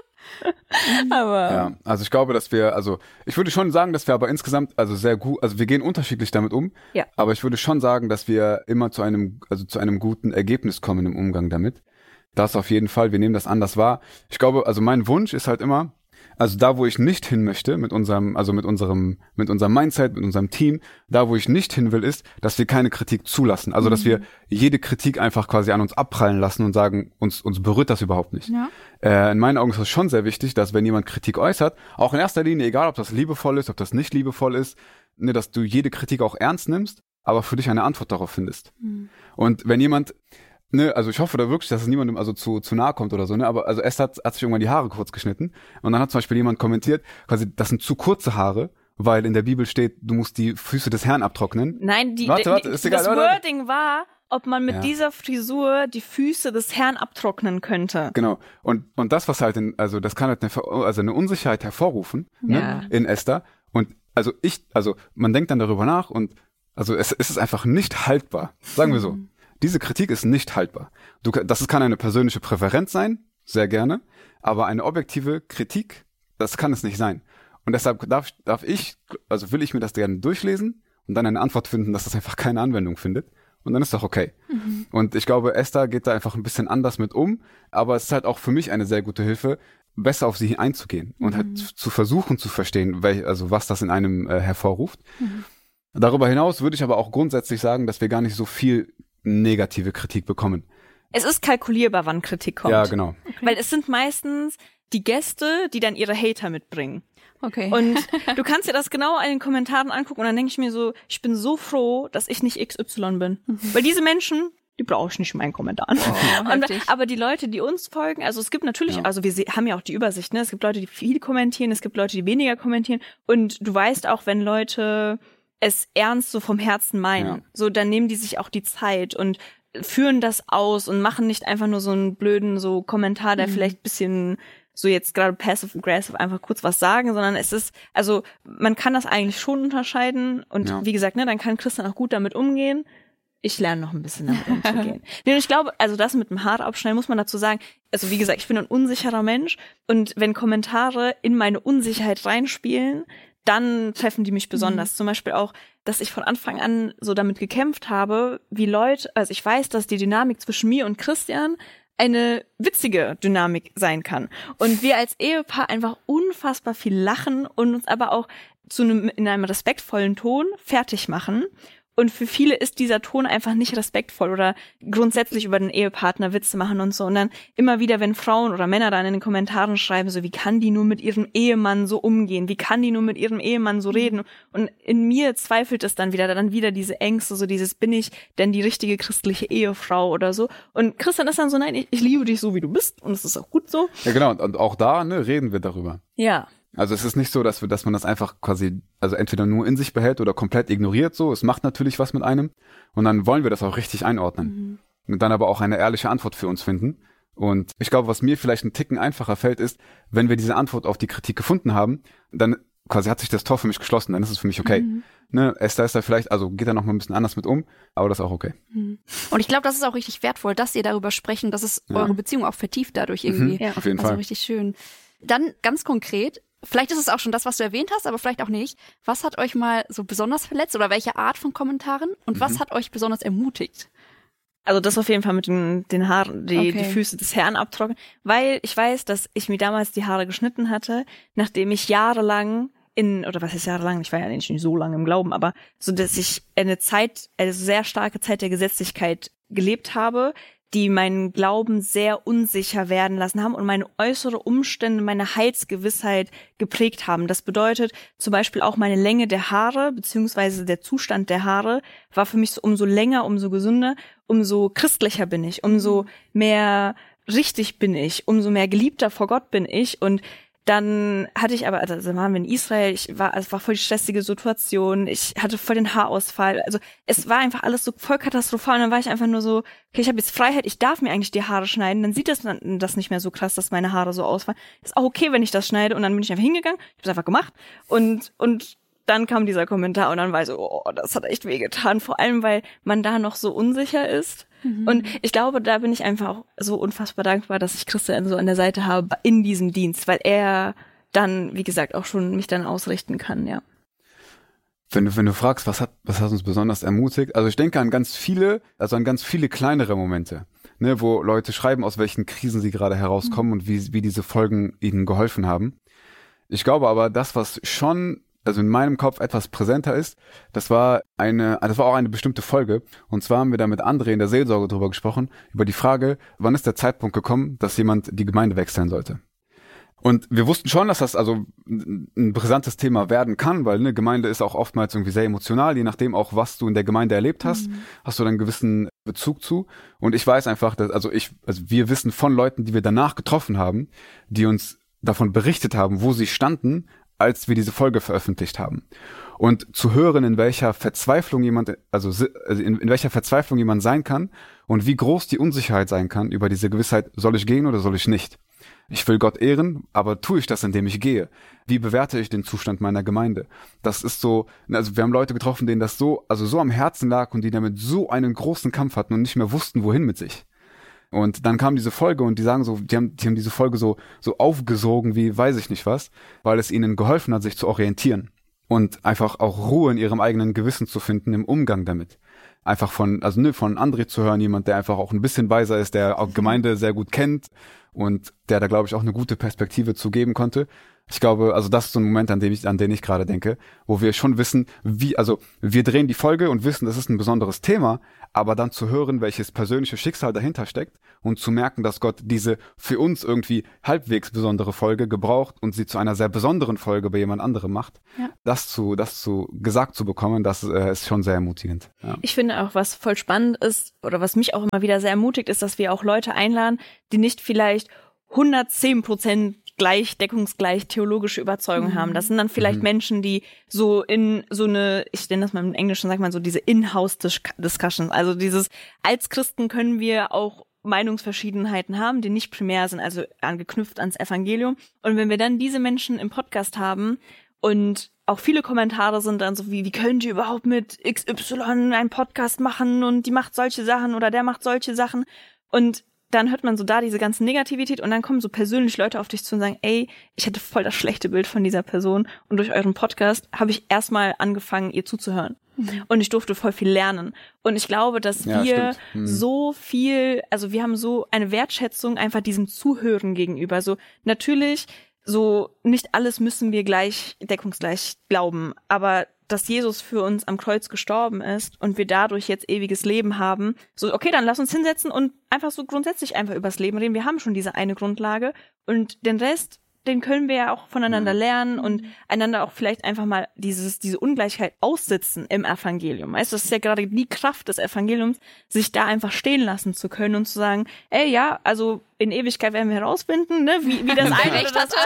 B: aber
A: ja, also ich glaube, dass wir, also ich würde schon sagen, dass wir aber insgesamt, also sehr gut, also wir gehen unterschiedlich damit um,
B: ja.
A: aber ich würde schon sagen, dass wir immer zu einem, also zu einem guten Ergebnis kommen im Umgang damit. Das auf jeden Fall, wir nehmen das anders wahr. Ich glaube, also mein Wunsch ist halt immer, also da, wo ich nicht hin möchte, mit unserem, also mit unserem, mit unserem Mindset, mit unserem Team, da, wo ich nicht hin will, ist, dass wir keine Kritik zulassen. Also, mhm. dass wir jede Kritik einfach quasi an uns abprallen lassen und sagen, uns, uns berührt das überhaupt nicht.
C: Ja.
A: Äh, in meinen Augen ist es schon sehr wichtig, dass wenn jemand Kritik äußert, auch in erster Linie, egal ob das liebevoll ist, ob das nicht liebevoll ist, ne, dass du jede Kritik auch ernst nimmst, aber für dich eine Antwort darauf findest. Mhm. Und wenn jemand, ne, also ich hoffe da wirklich, dass es niemandem also zu, zu nahe kommt oder so, ne, aber also Esther hat, hat sich irgendwann die Haare kurz geschnitten und dann hat zum Beispiel jemand kommentiert, quasi, das sind zu kurze Haare, weil in der Bibel steht, du musst die Füße des Herrn abtrocknen.
B: Nein, die,
A: warte, warte,
B: die,
A: ist egal,
B: das
A: warte.
B: Wording war, ob man mit
A: ja.
B: dieser Frisur die Füße des Herrn abtrocknen könnte.
A: Genau. Und, und das, was halt, in, also das kann halt eine, also eine Unsicherheit hervorrufen,
B: ja.
A: ne, in Esther. Und also ich, also man denkt dann darüber nach und also es, es ist einfach nicht haltbar. Sagen wir so. Mhm. Diese Kritik ist nicht haltbar. Du, das kann eine persönliche Präferenz sein, sehr gerne, aber eine objektive Kritik, das kann es nicht sein. Und deshalb darf, darf ich, also will ich mir das gerne durchlesen und dann eine Antwort finden, dass das einfach keine Anwendung findet. Und dann ist doch okay. Mhm. Und ich glaube, Esther geht da einfach ein bisschen anders mit um, aber es ist halt auch für mich eine sehr gute Hilfe, besser auf sie einzugehen und mhm. halt zu versuchen zu verstehen, welch, also was das in einem äh, hervorruft. Mhm. Darüber hinaus würde ich aber auch grundsätzlich sagen, dass wir gar nicht so viel negative Kritik bekommen.
B: Es ist kalkulierbar, wann Kritik kommt.
A: Ja, genau.
B: Okay. Weil es sind meistens die Gäste, die dann ihre Hater mitbringen.
C: Okay.
B: Und du kannst dir das genau in den Kommentaren angucken und dann denke ich mir so, ich bin so froh, dass ich nicht X Y bin. Mhm. Weil diese Menschen, die brauche ich nicht in meinen Kommentaren. Oh, und, aber die Leute, die uns folgen, also es gibt natürlich, ja. also wir haben ja auch die Übersicht, ne? Es gibt Leute, die viel kommentieren, es gibt Leute, die weniger kommentieren. Und du weißt auch, wenn Leute es ernst so vom Herzen meinen, ja. so dann nehmen die sich auch die Zeit und führen das aus und machen nicht einfach nur so einen blöden so Kommentar, der mhm. vielleicht ein bisschen so jetzt gerade passive-aggressive einfach kurz was sagen, sondern es ist, also man kann das eigentlich schon unterscheiden und ja. wie gesagt, ne, dann kann Christian auch gut damit umgehen. Ich lerne noch ein bisschen damit umzugehen. Nee, und ich glaube, also das mit dem Haare abschneiden muss man dazu sagen, also wie gesagt, ich bin ein unsicherer Mensch und wenn Kommentare in meine Unsicherheit reinspielen, dann treffen die mich besonders. Mhm. Zum Beispiel auch, dass ich von Anfang an so damit gekämpft habe, wie Leute, also ich weiß, dass die Dynamik zwischen mir und Christian eine witzige Dynamik sein kann. Und wir als Ehepaar einfach unfassbar viel lachen und uns aber auch zu einem, in einem respektvollen Ton fertig machen. Und für viele ist dieser Ton einfach nicht respektvoll oder grundsätzlich über den Ehepartner Witze machen und so. Und dann immer wieder, wenn Frauen oder Männer dann in den Kommentaren schreiben, so wie kann die nur mit ihrem Ehemann so umgehen? Wie kann die nur mit ihrem Ehemann so reden? Und in mir zweifelt es dann wieder, dann wieder diese Ängste, so dieses, bin ich denn die richtige christliche Ehefrau oder so? Und Christian ist dann so, nein, ich, ich liebe dich so, wie du bist und es ist auch gut so.
A: Ja, genau. Und auch da, ne, reden wir darüber.
B: Ja.
A: Also es ist nicht so, dass wir, dass man das einfach quasi, also entweder nur in sich behält oder komplett ignoriert so. Es macht natürlich was mit einem und dann wollen wir das auch richtig einordnen. Mhm. Und dann aber auch eine ehrliche Antwort für uns finden. Und ich glaube, was mir vielleicht einen Ticken einfacher fällt, ist, wenn wir diese Antwort auf die Kritik gefunden haben, dann quasi hat sich das Tor für mich geschlossen, dann ist es für mich okay. Mhm. Ne, Esther ist da vielleicht, also geht da noch mal ein bisschen anders mit um, aber das ist auch okay.
C: Und ich glaube, das ist auch richtig wertvoll, dass ihr darüber sprechen, dass es ja. eure Beziehung auch vertieft dadurch irgendwie.
A: Mhm, ja. Auf jeden
C: also
A: Fall.
C: Richtig schön. Dann ganz konkret, vielleicht ist es auch schon das, was du erwähnt hast, aber vielleicht auch nicht. Was hat euch mal so besonders verletzt oder welche Art von Kommentaren? Und mhm. was hat euch besonders ermutigt?
B: Also das auf jeden Fall mit den, den Haaren, die, okay. die Füße des Herrn abtrocknen. Weil ich weiß, dass ich mir damals die Haare geschnitten hatte, nachdem ich jahrelang in, oder was ist jahrelang, ich war ja nicht so lange im Glauben, aber so, dass ich eine Zeit, eine sehr starke Zeit der Gesetzlichkeit gelebt habe, die meinen Glauben sehr unsicher werden lassen haben und meine äußere Umstände, meine Heilsgewissheit geprägt haben. Das bedeutet zum Beispiel auch meine Länge der Haare, beziehungsweise der Zustand der Haare, war für mich so, umso länger, umso gesünder, umso christlicher bin ich, umso mehr richtig bin ich, umso mehr geliebter vor Gott bin ich. Und dann hatte ich aber, also waren wir in Israel, ich war, es war voll die stressige Situation, ich hatte voll den Haarausfall, also es war einfach alles so voll katastrophal und dann war ich einfach nur so, okay, ich habe jetzt Freiheit, ich darf mir eigentlich die Haare schneiden, dann sieht das dann das nicht mehr so krass, dass meine Haare so ausfallen. Ist auch okay, wenn ich das schneide und dann bin ich einfach hingegangen, ich habe es einfach gemacht und und dann kam dieser Kommentar und dann war ich so, oh, das hat echt wehgetan, vor allem, weil man da noch so unsicher ist. Mhm. Und ich glaube, da bin ich einfach auch so unfassbar dankbar, dass ich Christian so an der Seite habe in diesem Dienst, weil er dann, wie gesagt, auch schon mich dann ausrichten kann, ja.
A: Wenn du, wenn du fragst, was hat, was hat uns besonders ermutigt? Also ich denke an ganz viele, also an ganz viele kleinere Momente, ne, wo Leute schreiben, aus welchen Krisen sie gerade herauskommen mhm. und wie, wie diese Folgen ihnen geholfen haben. Ich glaube aber, das, was schon also in meinem Kopf etwas präsenter ist, das war eine, das war auch eine bestimmte Folge. Und zwar haben wir da mit André in der Seelsorge drüber gesprochen, über die Frage, wann ist der Zeitpunkt gekommen, dass jemand die Gemeinde wechseln sollte. Und wir wussten schon, dass das also ein brisantes Thema werden kann, weil eine Gemeinde ist auch oftmals irgendwie sehr emotional, je nachdem auch, was du in der Gemeinde erlebt hast, mhm. hast du dann einen gewissen Bezug zu. Und ich weiß einfach, dass, also ich, also wir wissen von Leuten, die wir danach getroffen haben, die uns davon berichtet haben, wo sie standen, als wir diese Folge veröffentlicht haben. Und zu hören, in welcher Verzweiflung jemand, also in, in welcher Verzweiflung jemand sein kann und wie groß die Unsicherheit sein kann über diese Gewissheit, soll ich gehen oder soll ich nicht? Ich will Gott ehren, aber tue ich das, indem ich gehe? Wie bewerte ich den Zustand meiner Gemeinde? Das ist so, also wir haben Leute getroffen, denen das so, also so am Herzen lag und die damit so einen großen Kampf hatten und nicht mehr wussten, wohin mit sich. Und dann kam diese Folge und die sagen so, die haben, die haben diese Folge so, so aufgesogen wie weiß ich nicht was, weil es ihnen geholfen hat, sich zu orientieren und einfach auch Ruhe in ihrem eigenen Gewissen zu finden im Umgang damit. Einfach von, also ne, von André zu hören, jemand, der einfach auch ein bisschen weiser ist, der auch Gemeinde sehr gut kennt und der da, glaube ich, auch eine gute Perspektive zu geben konnte. Ich glaube, also das ist so ein Moment, an dem ich, an den ich gerade denke, wo wir schon wissen, wie, also wir drehen die Folge und wissen, das ist ein besonderes Thema, aber dann zu hören, welches persönliche Schicksal dahinter steckt und zu merken, dass Gott diese für uns irgendwie halbwegs besondere Folge gebraucht und sie zu einer sehr besonderen Folge bei jemand anderem macht, ja. das zu, das zu gesagt zu bekommen, das äh, ist schon sehr ermutigend. Ja.
B: Ich finde auch, was voll spannend ist oder was mich auch immer wieder sehr ermutigt, ist, dass wir auch Leute einladen, die nicht vielleicht hundertzehn Prozent gleich, deckungsgleich theologische Überzeugung mhm. haben. Das sind dann vielleicht mhm. Menschen, die so in so eine, ich nenne das mal im Englischen, sagt man so diese In-House-Discussions, also dieses, als Christen können wir auch Meinungsverschiedenheiten haben, die nicht primär sind, also angeknüpft ans Evangelium. Und wenn wir dann diese Menschen im Podcast haben und auch viele Kommentare sind dann so wie, wie könnt ihr überhaupt mit X Y einen Podcast machen und die macht solche Sachen oder der macht solche Sachen und dann hört man so da diese ganze Negativität und dann kommen so persönlich Leute auf dich zu und sagen, ey, ich hatte voll das schlechte Bild von dieser Person und durch euren Podcast habe ich erstmal angefangen, ihr zuzuhören. Mhm. Und ich durfte voll viel lernen. Und ich glaube, dass ja, wir mhm. so viel, also wir haben so eine Wertschätzung einfach diesem Zuhören gegenüber. So natürlich, so nicht alles müssen wir gleich deckungsgleich glauben, aber dass Jesus für uns am Kreuz gestorben ist und wir dadurch jetzt ewiges Leben haben. So, okay, dann lass uns hinsetzen und einfach so grundsätzlich einfach übers Leben reden. Wir haben schon diese eine Grundlage und den Rest, den können wir ja auch voneinander lernen und einander auch vielleicht einfach mal dieses diese Ungleichheit aussitzen im Evangelium. Weißt du, das ist ja gerade die Kraft des Evangeliums, sich da einfach stehen lassen zu können und zu sagen, ey, ja, also in Ewigkeit werden wir herausfinden, ne, wie, wie das eine oder das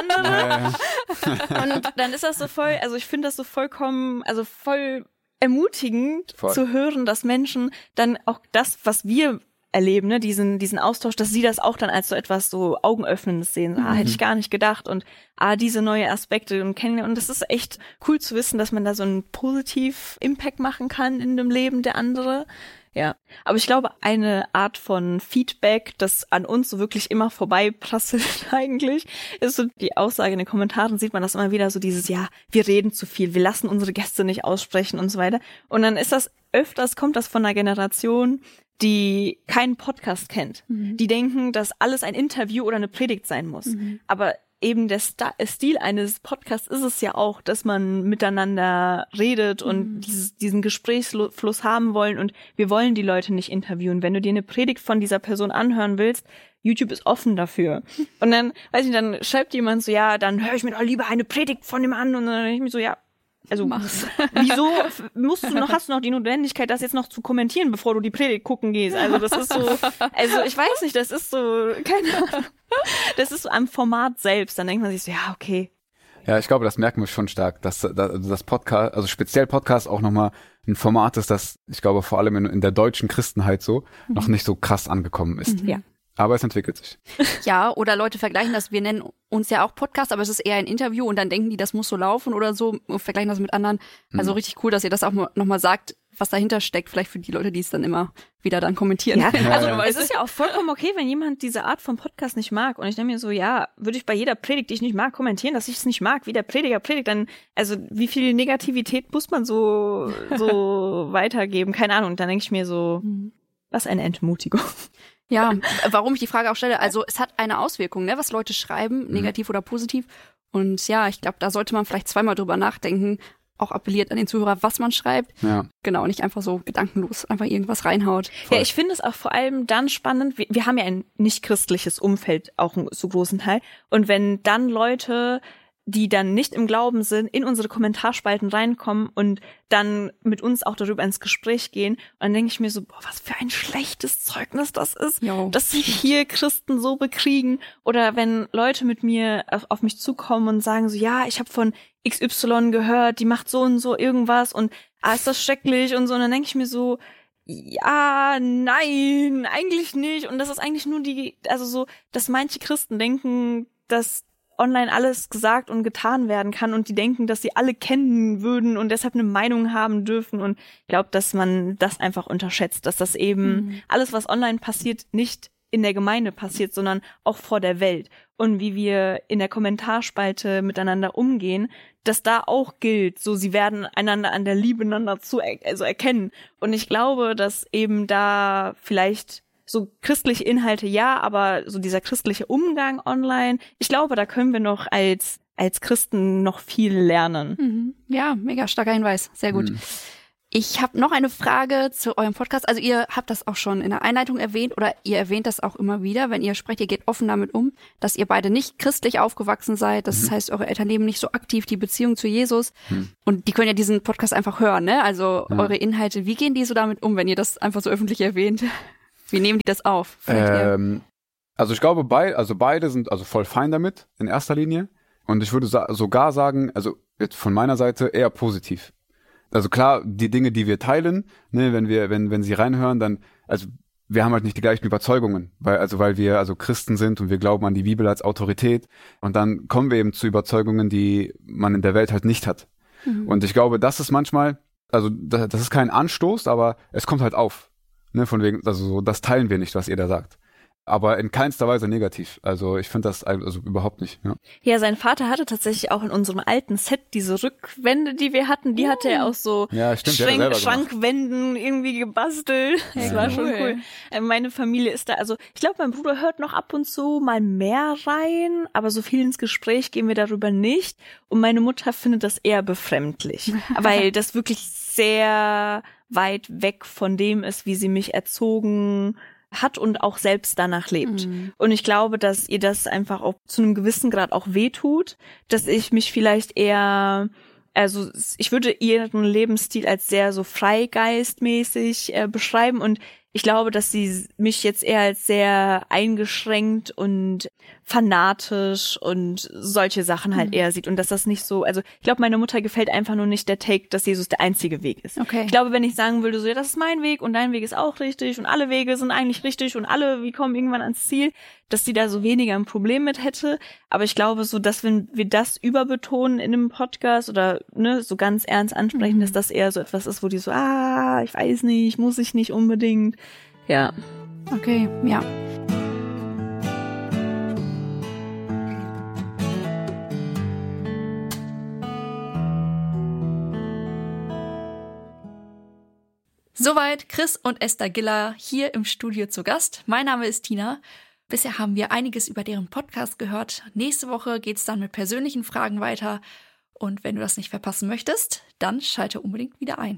B: andere. Und dann ist das so voll, also ich finde das so vollkommen, also voll ermutigend voll. Zu hören, dass Menschen dann auch das, was wir erleben, ne, diesen diesen Austausch, dass sie das auch dann als so etwas so Augenöffnendes sehen. Ah, mhm. hätte ich gar nicht gedacht und ah, diese neue Aspekte und kennen und das ist echt cool zu wissen, dass man da so einen positiv Impact machen kann in dem Leben der andere. Ja, aber ich glaube, eine Art von Feedback, das an uns so wirklich immer vorbeiprasselt eigentlich, ist so die Aussage in den Kommentaren, sieht man das immer wieder so dieses, ja, wir reden zu viel, wir lassen unsere Gäste nicht aussprechen und so weiter. Und dann ist das öfters, kommt das von einer Generation, die keinen Podcast kennt. Mhm. Die denken, dass alles ein Interview oder eine Predigt sein muss. Mhm. Aber eben der Sta- Stil eines Podcasts ist es ja auch, dass man miteinander redet und mhm. dieses, diesen Gesprächsfluss haben wollen und wir wollen die Leute nicht interviewen. Wenn du dir eine Predigt von dieser Person anhören willst, YouTube ist offen dafür. Und dann, weiß ich, dann schreibt jemand so, ja, dann höre ich mir doch lieber eine Predigt von dem an und dann denke ich mir so, ja, also mach's. Wieso musst du noch, hast du noch die Notwendigkeit, das jetzt noch zu kommentieren, bevor du die Predigt gucken gehst? Also das ist so, also ich weiß nicht, das ist so, keine Ahnung. Das ist so am Format selbst. Dann denkt man sich so, ja, okay.
A: Ja, ich glaube, das merken wir schon stark, dass das Podcast, also speziell Podcast auch nochmal ein Format ist, das, ich glaube, vor allem in, in der deutschen Christenheit so, mhm. noch nicht so krass angekommen ist.
C: Mhm. Ja.
A: Aber es entwickelt sich.
C: Ja, oder Leute vergleichen das, wir nennen uns ja auch Podcast, aber es ist eher ein Interview und dann denken die, das muss so laufen oder so und vergleichen das mit anderen. Also mhm. richtig cool, dass ihr das auch nochmal sagt, was dahinter steckt, vielleicht für die Leute, die es dann immer wieder dann kommentieren.
B: Ja, also ja, ja. Es ist ja auch vollkommen okay, wenn jemand diese Art von Podcast nicht mag und ich denke mir so, ja, würde ich bei jeder Predigt, die ich nicht mag, kommentieren, dass ich es nicht mag, wie der Prediger predigt, dann, also wie viel Negativität muss man so, so weitergeben, keine Ahnung, und dann denke ich mir so, was eine Entmutigung.
C: Ja, warum ich die Frage auch stelle, also es hat eine Auswirkung, ne, was Leute schreiben, negativ mhm. oder positiv. Und ja, ich glaube, da sollte man vielleicht zweimal drüber nachdenken, auch appelliert an den Zuhörer, was man schreibt. Ja. Genau, nicht einfach so gedankenlos einfach irgendwas reinhaut.
B: Voll. Ja, ich finde es auch vor allem dann spannend, wir, wir haben ja ein nicht christliches Umfeld, auch einen so großen Teil. Und wenn dann Leute, die dann nicht im Glauben sind, in unsere Kommentarspalten reinkommen und dann mit uns auch darüber ins Gespräch gehen. Und dann denke ich mir so, boah, was für ein schlechtes Zeugnis das ist, jo. Dass sich hier Christen so bekriegen. Oder wenn Leute mit mir auf, auf mich zukommen und sagen so, ja, ich habe von X Y gehört, die macht so und so irgendwas und ah, ist das schrecklich und so. Und dann denke ich mir so, ja, nein, eigentlich nicht. Und das ist eigentlich nur die, also so, dass manche Christen denken, dass online alles gesagt und getan werden kann und die denken, dass sie alle kennen würden und deshalb eine Meinung haben dürfen und ich glaube, dass man das einfach unterschätzt, dass das eben mhm. alles, was online passiert, nicht in der Gemeinde passiert, sondern auch vor der Welt und wie wir in der Kommentarspalte miteinander umgehen, dass da auch gilt, so sie werden einander an der Liebe einander zu also erkennen und ich glaube, dass eben da vielleicht so christliche Inhalte ja, aber so dieser christliche Umgang online, ich glaube, da können wir noch als als Christen noch viel lernen.
C: Mhm. Ja, mega starker Hinweis. Sehr gut. Mhm. Ich habe noch eine Frage zu eurem Podcast. Also ihr habt das auch schon in der Einleitung erwähnt oder ihr erwähnt das auch immer wieder, wenn ihr sprecht, ihr geht offen damit um, dass ihr beide nicht christlich aufgewachsen seid. Das mhm. heißt, eure Eltern leben nicht so aktiv die Beziehung zu Jesus. Mhm. Und die können ja diesen Podcast einfach hören, ne? Also ja. eure Inhalte, wie gehen die so damit um, wenn ihr das einfach so öffentlich erwähnt? Wie nehmen die das auf?
A: Ähm, also ich glaube, beid, also beide sind also voll fein damit, in erster Linie. Und ich würde sa- sogar sagen, also jetzt von meiner Seite eher positiv. Also klar, die Dinge, die wir teilen, ne, wenn wir, wenn, wenn sie reinhören, dann, also wir haben halt nicht die gleichen Überzeugungen, weil, also weil wir also Christen sind und wir glauben an die Bibel als Autorität und dann kommen wir eben zu Überzeugungen, die man in der Welt halt nicht hat. Mhm. Und ich glaube, das ist manchmal, also das, das ist kein Anstoß, aber es kommt halt auf, ne, von wegen, also so, das teilen wir nicht, was ihr da sagt. Aber in keinster Weise negativ. Also ich finde das also überhaupt nicht. Ja.
B: ja, sein Vater hatte tatsächlich auch in unserem alten Set diese Rückwände, die wir hatten, die hatte er aus so
A: ja, stimmt,
B: Schränk- Schrankwänden irgendwie gebastelt. Das ja, war schon cool. cool. Meine Familie ist da, also ich glaube, mein Bruder hört noch ab und zu mal mehr rein, aber so viel ins Gespräch gehen wir darüber nicht. Und meine Mutter findet das eher befremdlich, weil das wirklich sehr weit weg von dem ist, wie sie mich erzogen hat und auch selbst danach lebt. Mhm. Und ich glaube, dass ihr das einfach auch zu einem gewissen Grad auch wehtut, dass ich mich vielleicht eher, also ich würde ihren Lebensstil als sehr so freigeistmäßig äh, beschreiben und ich glaube, dass sie mich jetzt eher als sehr eingeschränkt und fanatisch und solche Sachen halt mhm. eher sieht und dass das nicht so, also ich glaube, meiner Mutter gefällt einfach nur nicht der Take, dass Jesus der einzige Weg ist.
C: Okay.
B: Ich glaube, wenn ich sagen würde, so ja, das ist mein Weg und dein Weg ist auch richtig und alle Wege sind eigentlich richtig und alle, wir kommen irgendwann ans Ziel, dass sie da so weniger ein Problem mit hätte. Aber ich glaube so, dass wenn wir das überbetonen in einem Podcast oder ne, so ganz ernst ansprechen, mhm. dass das eher so etwas ist, wo die so, ah, ich weiß nicht, muss ich nicht unbedingt. Ja.
C: Okay, ja. Soweit Chris und Esther Giller hier im Studio zu Gast. Mein Name ist Tina. Bisher haben wir einiges über deren Podcast gehört. Nächste Woche geht's dann mit persönlichen Fragen weiter. Und wenn du das nicht verpassen möchtest, dann schalte unbedingt wieder ein.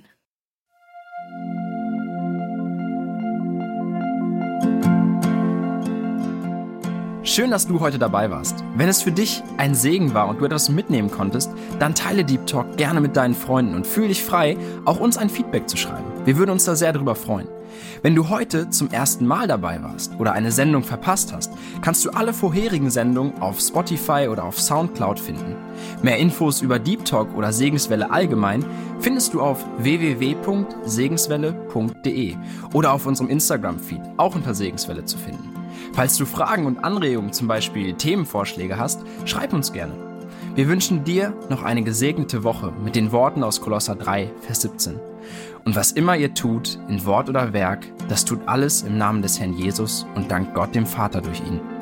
D: Schön, dass du heute dabei warst. Wenn es für dich ein Segen war und du etwas mitnehmen konntest, dann teile Deep Talk gerne mit deinen Freunden und fühl dich frei, auch uns ein Feedback zu schreiben. Wir würden uns da sehr drüber freuen. Wenn du heute zum ersten Mal dabei warst oder eine Sendung verpasst hast, kannst du alle vorherigen Sendungen auf Spotify oder auf Soundcloud finden. Mehr Infos über Deep Talk oder Segenswelle allgemein findest du auf w w w punkt segenswelle punkt d e oder auf unserem Instagram-Feed, auch unter Segenswelle zu finden. Falls du Fragen und Anregungen, zum Beispiel Themenvorschläge hast, schreib uns gerne. Wir wünschen dir noch eine gesegnete Woche mit den Worten aus Kolosser drei, Vers siebzehn. Und was immer ihr tut, in Wort oder Werk, das tut alles im Namen des Herrn Jesus und dankt Gott dem Vater durch ihn.